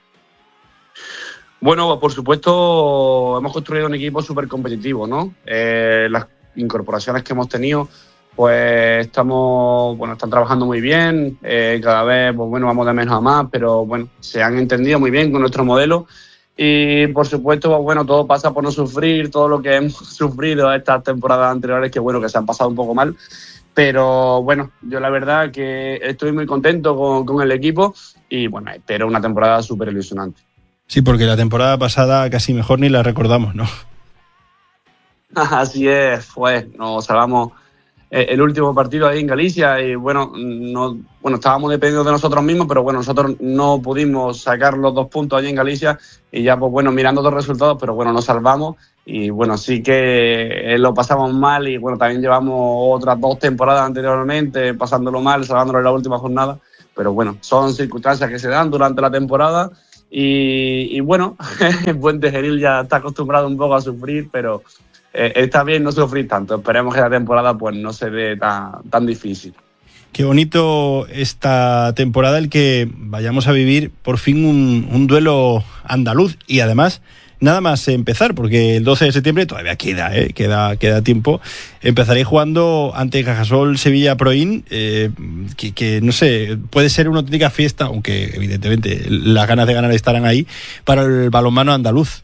Speaker 10: Bueno, por supuesto, hemos construido un equipo súper competitivo, ¿no? Eh, las incorporaciones que hemos tenido, pues estamos, bueno, están trabajando muy bien, eh, cada vez, pues bueno, vamos de menos a más, pero bueno, se han entendido muy bien con nuestro modelo y por supuesto, pues bueno, todo pasa por no sufrir, todo lo que hemos sufrido estas temporadas anteriores, que bueno, que se han pasado un poco mal, pero bueno, yo la verdad que estoy muy contento con, con el equipo y bueno, espero una temporada súper ilusionante.
Speaker 28: Sí, porque la temporada pasada casi mejor ni la recordamos, ¿no?
Speaker 10: Así es, pues nos salvamos el último partido ahí en Galicia y bueno, no, bueno estábamos dependiendo de nosotros mismos, pero bueno, nosotros no pudimos sacar los dos puntos allí en Galicia y ya pues bueno, mirando otros resultados, pero bueno, nos salvamos y bueno, sí que lo pasamos mal y bueno, también llevamos otras dos temporadas anteriormente pasándolo mal, salvándolo en la última jornada, pero bueno, son circunstancias que se dan durante la temporada y, y bueno, Puente Genil ya está acostumbrado un poco a sufrir, pero Eh, está bien no sufrir tanto. Esperemos que la temporada pues no se dé tan, tan difícil.
Speaker 28: Qué bonito esta temporada el que vayamos a vivir por fin un, un duelo andaluz y además nada más empezar, porque el doce de septiembre todavía queda, ¿eh? queda, queda tiempo. Empezaréis jugando ante Cajasol Sevilla Proin, eh, que, que no sé, puede ser una auténtica fiesta, aunque evidentemente las ganas de ganar estarán ahí, para el balonmano andaluz.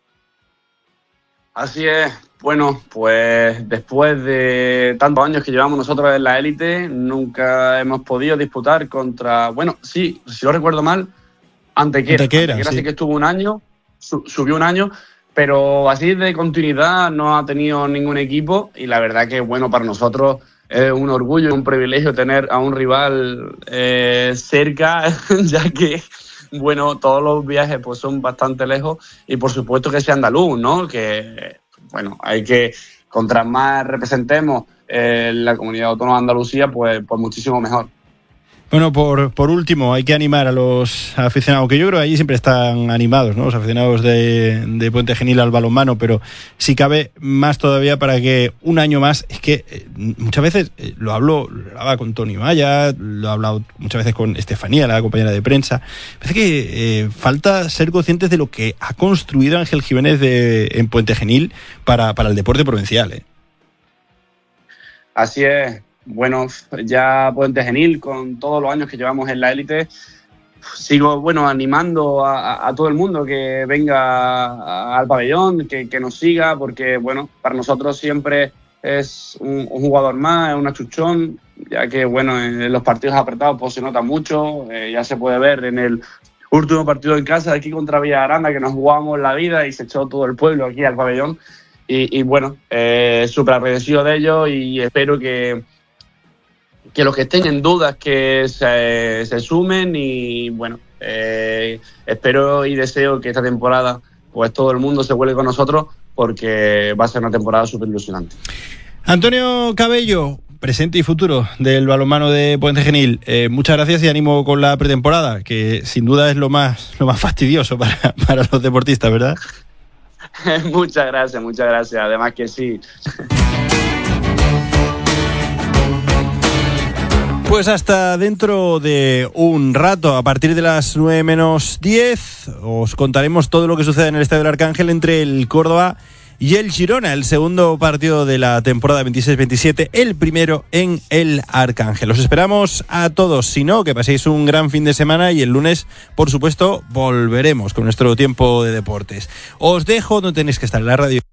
Speaker 10: Así es. Bueno, pues después de tantos años que llevamos nosotros en la élite, nunca hemos podido disputar contra... Bueno, sí, si no recuerdo mal, Antequera. Antequera, Antequera sí. sí que estuvo un año, su, subió un año, pero así de continuidad no ha tenido ningún equipo y la verdad que, bueno, para nosotros es un orgullo y un privilegio tener a un rival eh, cerca, ya que... Bueno, todos los viajes pues son bastante lejos y por supuesto que sea andaluz, ¿no? Que, bueno, hay que, contra más representemos eh, la comunidad autónoma de Andalucía, pues, pues muchísimo mejor.
Speaker 28: Bueno, por, por último, hay que animar a los aficionados, que yo creo que allí siempre están animados, ¿no? Los aficionados de, de Puente Genil al balonmano, pero si cabe más todavía para que un año más, es que eh, muchas veces eh, lo hablo, lo hablaba con Tony Maya, lo he hablado muchas veces con Estefanía, la compañera de prensa, parece que eh, falta ser conscientes de lo que ha construido Ángel Jiménez de, en Puente Genil para, para el deporte provincial, ¿eh?
Speaker 10: Así es. Bueno, ya Puente Genil, con todos los años que llevamos en la élite, sigo bueno animando a, a todo el mundo que venga al pabellón, que, que nos siga, porque bueno, para nosotros siempre es un, un jugador más, es un achuchón, ya que bueno, en los partidos apretados pues se nota mucho, eh, ya se puede ver en el último partido en casa aquí contra Villaranda, que nos jugamos la vida y se echó todo el pueblo aquí al pabellón, y, y bueno, eh, súper agradecido de ello y espero que que los que estén en dudas que se, se sumen y bueno, eh, espero y deseo que esta temporada pues todo el mundo se vuelve con nosotros porque va a ser una temporada súper ilusionante.
Speaker 28: Antonio Cabello, presente y futuro del balonmano de Puente Genil, eh, muchas gracias y ánimo con la pretemporada, que sin duda es lo más, lo más fastidioso para, para los deportistas, ¿verdad?
Speaker 10: Muchas gracias, muchas gracias, además que sí.
Speaker 28: Pues hasta dentro de un rato, a partir de las nueve menos diez, os contaremos todo lo que sucede en el Estadio del Arcángel entre el Córdoba y el Girona, el segundo partido de la temporada veintiséis veintisiete, el primero en el Arcángel. Os esperamos a todos, si no, que paséis un gran fin de semana y el lunes, por supuesto, volveremos con nuestro tiempo de deportes. Os dejo, no tenéis que estar en la radio.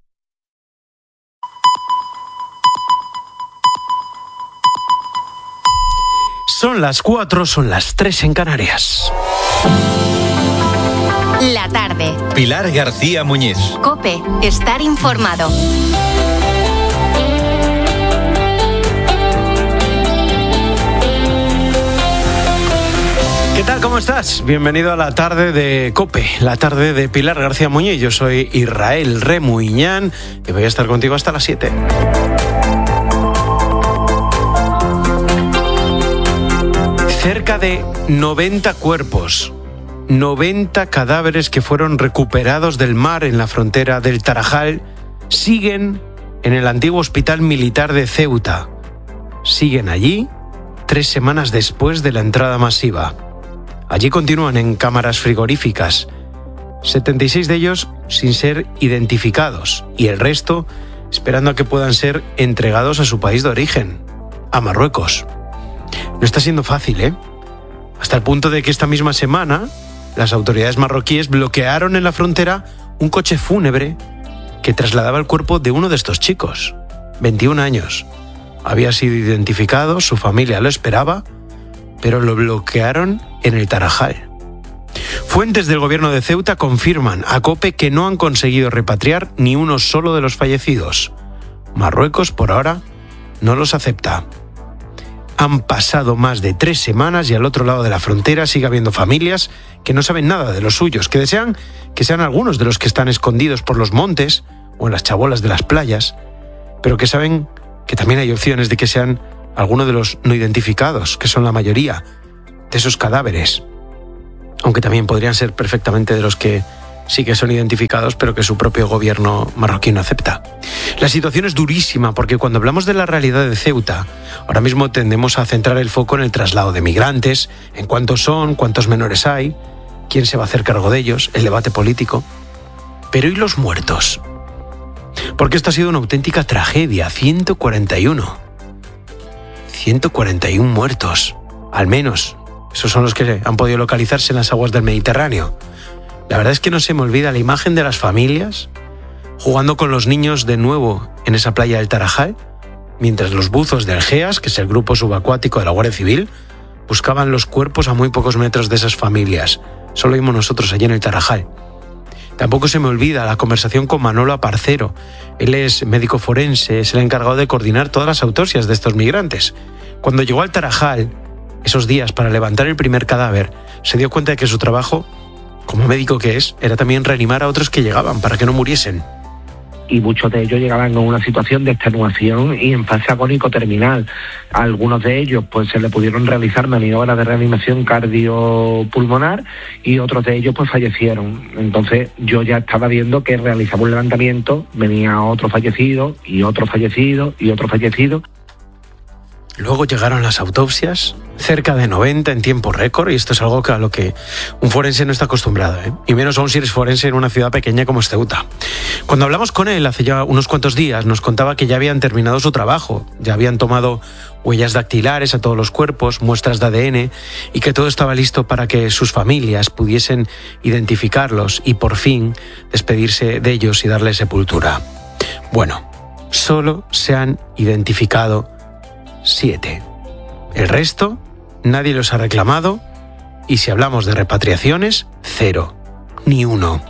Speaker 3: Son las cuatro, son las tres en Canarias.
Speaker 22: La tarde.
Speaker 11: Pilar García Muñiz.
Speaker 22: COPE, estar informado.
Speaker 3: ¿Qué tal? ¿Cómo estás? Bienvenido a la tarde de COPE, la tarde de Pilar García Muñiz. Yo soy Israel Remuñán y voy a estar contigo hasta las siete. Cerca de noventa cuerpos, noventa cadáveres que fueron recuperados del mar en la frontera del Tarajal siguen en el antiguo hospital militar de Ceuta. Siguen allí tres semanas después de la entrada masiva. Allí continúan en cámaras frigoríficas, setenta y seis de ellos sin ser identificados y el resto esperando a que puedan ser entregados a su país de origen, a Marruecos. No está siendo fácil, ¿eh? Hasta el punto de que esta misma semana las autoridades marroquíes bloquearon en la frontera un coche fúnebre que trasladaba el cuerpo de uno de estos chicos, veintiún años. Había sido identificado, su familia lo esperaba, pero lo bloquearon en el Tarajal. Fuentes del gobierno de Ceuta confirman a COPE que no han conseguido repatriar ni uno solo de los fallecidos. Marruecos, por ahora, no los acepta. Han pasado más de tres semanas y al otro lado de la frontera sigue habiendo familias que no saben nada de los suyos, que desean que sean algunos de los que están escondidos por los montes o en las chabolas de las playas, pero que saben que también hay opciones de que sean algunos de los no identificados, que son la mayoría de esos cadáveres, aunque también podrían ser perfectamente de los que sí que son identificados, pero que su propio gobierno marroquí no acepta. La situación es durísima porque cuando hablamos de la realidad de Ceuta, ahora mismo tendemos a centrar el foco en el traslado de migrantes, en cuántos son, cuántos menores hay, quién se va a hacer cargo de ellos, el debate político. Pero ¿y los muertos? Porque esto ha sido una auténtica tragedia, ciento cuarenta y uno. ciento cuarenta y uno muertos, al menos. Esos son los que han podido localizarse en las aguas del Mediterráneo. La verdad es que no se me olvida la imagen de las familias jugando con los niños de nuevo en esa playa del Tarajal, mientras los buzos del GEAS, que es el grupo subacuático de la Guardia Civil, buscaban los cuerpos a muy pocos metros de esas familias. Solo vimos nosotros allí en el Tarajal. Tampoco se me olvida la conversación con Manolo Aparcero. Él es médico forense, es el encargado de coordinar todas las autopsias de estos migrantes. Cuando llegó al Tarajal, esos días para levantar el primer cadáver, se dio cuenta de que su trabajo, como médico que es, era también reanimar a otros que llegaban para que no muriesen.
Speaker 11: Y muchos de ellos llegaban con una situación de extenuación y en fase agónico terminal. A algunos de ellos pues se le pudieron realizar maniobras de reanimación cardiopulmonar y otros de ellos pues fallecieron. Entonces yo ya estaba viendo que realizaba un levantamiento, venía otro fallecido y otro fallecido y otro fallecido.
Speaker 3: Luego llegaron las autopsias, cerca de noventa en tiempo récord, y esto es algo que a lo que un forense no está acostumbrado, ¿eh? Y menos aún si eres forense en una ciudad pequeña como es Ceuta. Cuando hablamos con él hace ya unos cuantos días, nos contaba que ya habían terminado su trabajo, ya habían tomado huellas dactilares a todos los cuerpos, muestras de A D N, y que todo estaba listo para que sus familias pudiesen identificarlos y por fin despedirse de ellos y darles sepultura. Bueno, solo se han identificado siete. El resto, nadie los ha reclamado y si hablamos de repatriaciones, cero. Ni uno.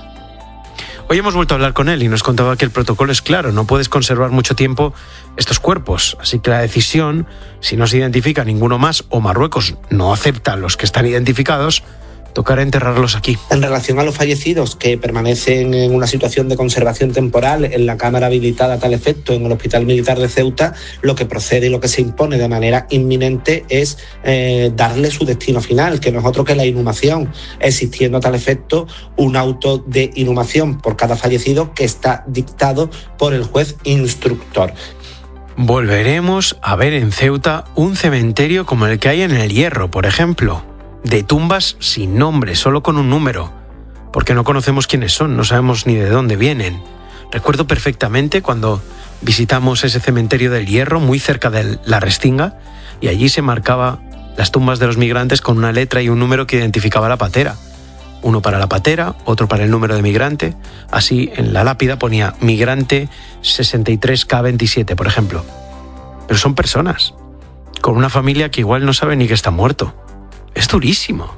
Speaker 3: Hoy hemos vuelto a hablar con él y nos contaba que el protocolo es claro, no puedes conservar mucho tiempo estos cuerpos, así que la decisión, si no se identifica ninguno más o Marruecos no acepta los que están identificados, tocará enterrarlos aquí.
Speaker 11: En relación a los fallecidos que permanecen en una situación de conservación temporal en la cámara habilitada a tal efecto en el Hospital Militar de Ceuta, lo que procede y lo que se impone de manera inminente es eh, darle su destino final, que no es otro que la inhumación, existiendo a tal efecto un auto de inhumación por cada fallecido que está dictado por el juez instructor.
Speaker 3: Volveremos a ver en Ceuta un cementerio como el que hay en El Hierro, por ejemplo, de tumbas sin nombre, solo con un número, porque no conocemos quiénes son, no sabemos ni de dónde vienen. Recuerdo perfectamente cuando visitamos ese cementerio del Hierro, muy cerca de la Restinga, y allí se marcaba las tumbas de los migrantes con una letra y un número que identificaba la patera. Uno para la patera, otro para el número de migrante. Así en la lápida ponía migrante sesenta y tres K veintisiete, por ejemplo. Pero son personas, con una familia que igual no sabe ni que está muerto. Es durísimo.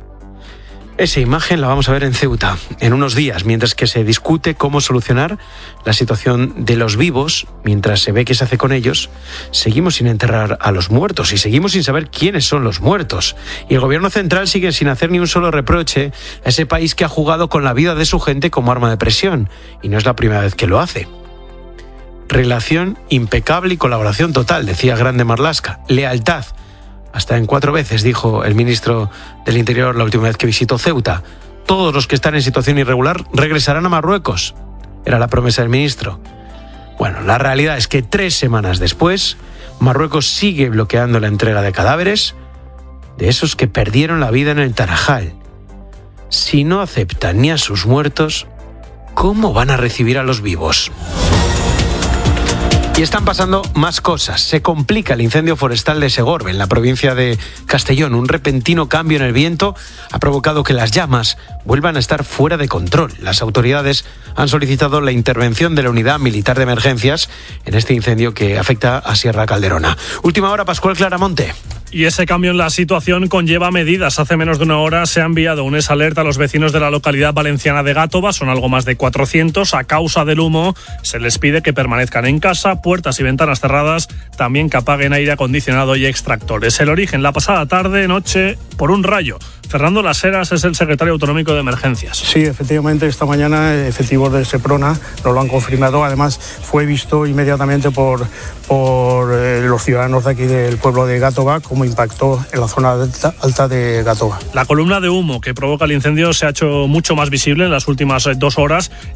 Speaker 3: Esa imagen la vamos a ver en Ceuta en unos días, mientras que se discute cómo solucionar la situación de los vivos, mientras se ve qué se hace con ellos, seguimos sin enterrar a los muertos y seguimos sin saber quiénes son los muertos. Y el gobierno central sigue sin hacer ni un solo reproche a ese país que ha jugado con la vida de su gente como arma de presión, y no es la primera vez que lo hace. Relación impecable y colaboración total, decía Grande Marlaska. Lealtad. Hasta en cuatro veces, dijo el ministro del Interior la última vez que visitó Ceuta. Todos los que están en situación irregular regresarán a Marruecos. Era la promesa del ministro. Bueno, la realidad es que tres semanas después, Marruecos sigue bloqueando la entrega de cadáveres de esos que perdieron la vida en el Tarajal. Si no aceptan ni a sus muertos, ¿cómo van a recibir a los vivos? Y están pasando más cosas. Se complica el incendio forestal de Segorbe, en la provincia de Castellón. Un repentino cambio en el viento ha provocado que las llamas vuelvan a estar fuera de control. Las autoridades han solicitado la intervención de la Unidad Militar de Emergencias en este incendio que afecta a Sierra Calderona. Última hora, Pascual Claramonte.
Speaker 12: Y ese cambio en la situación conlleva medidas. Hace menos de una hora se ha enviado un alerta a los vecinos de la localidad valenciana de Gátova, son algo más de cuatrocientos. A causa del humo se les pide que permanezcan en casa, puertas y ventanas cerradas, también que apaguen aire acondicionado y extractores. El origen, la pasada tarde, noche, por un rayo. Fernando Las Heras es el secretario autonómico de emergencias.
Speaker 13: Sí, efectivamente, esta mañana efectivos de Seprona nos lo han confirmado. Además, fue visto inmediatamente por, por eh, los ciudadanos de aquí del pueblo de Gátova cómo impactó en la zona alta, alta de Gátova.
Speaker 12: La columna de humo que provoca el incendio se ha hecho mucho más visible en las últimas dos horas.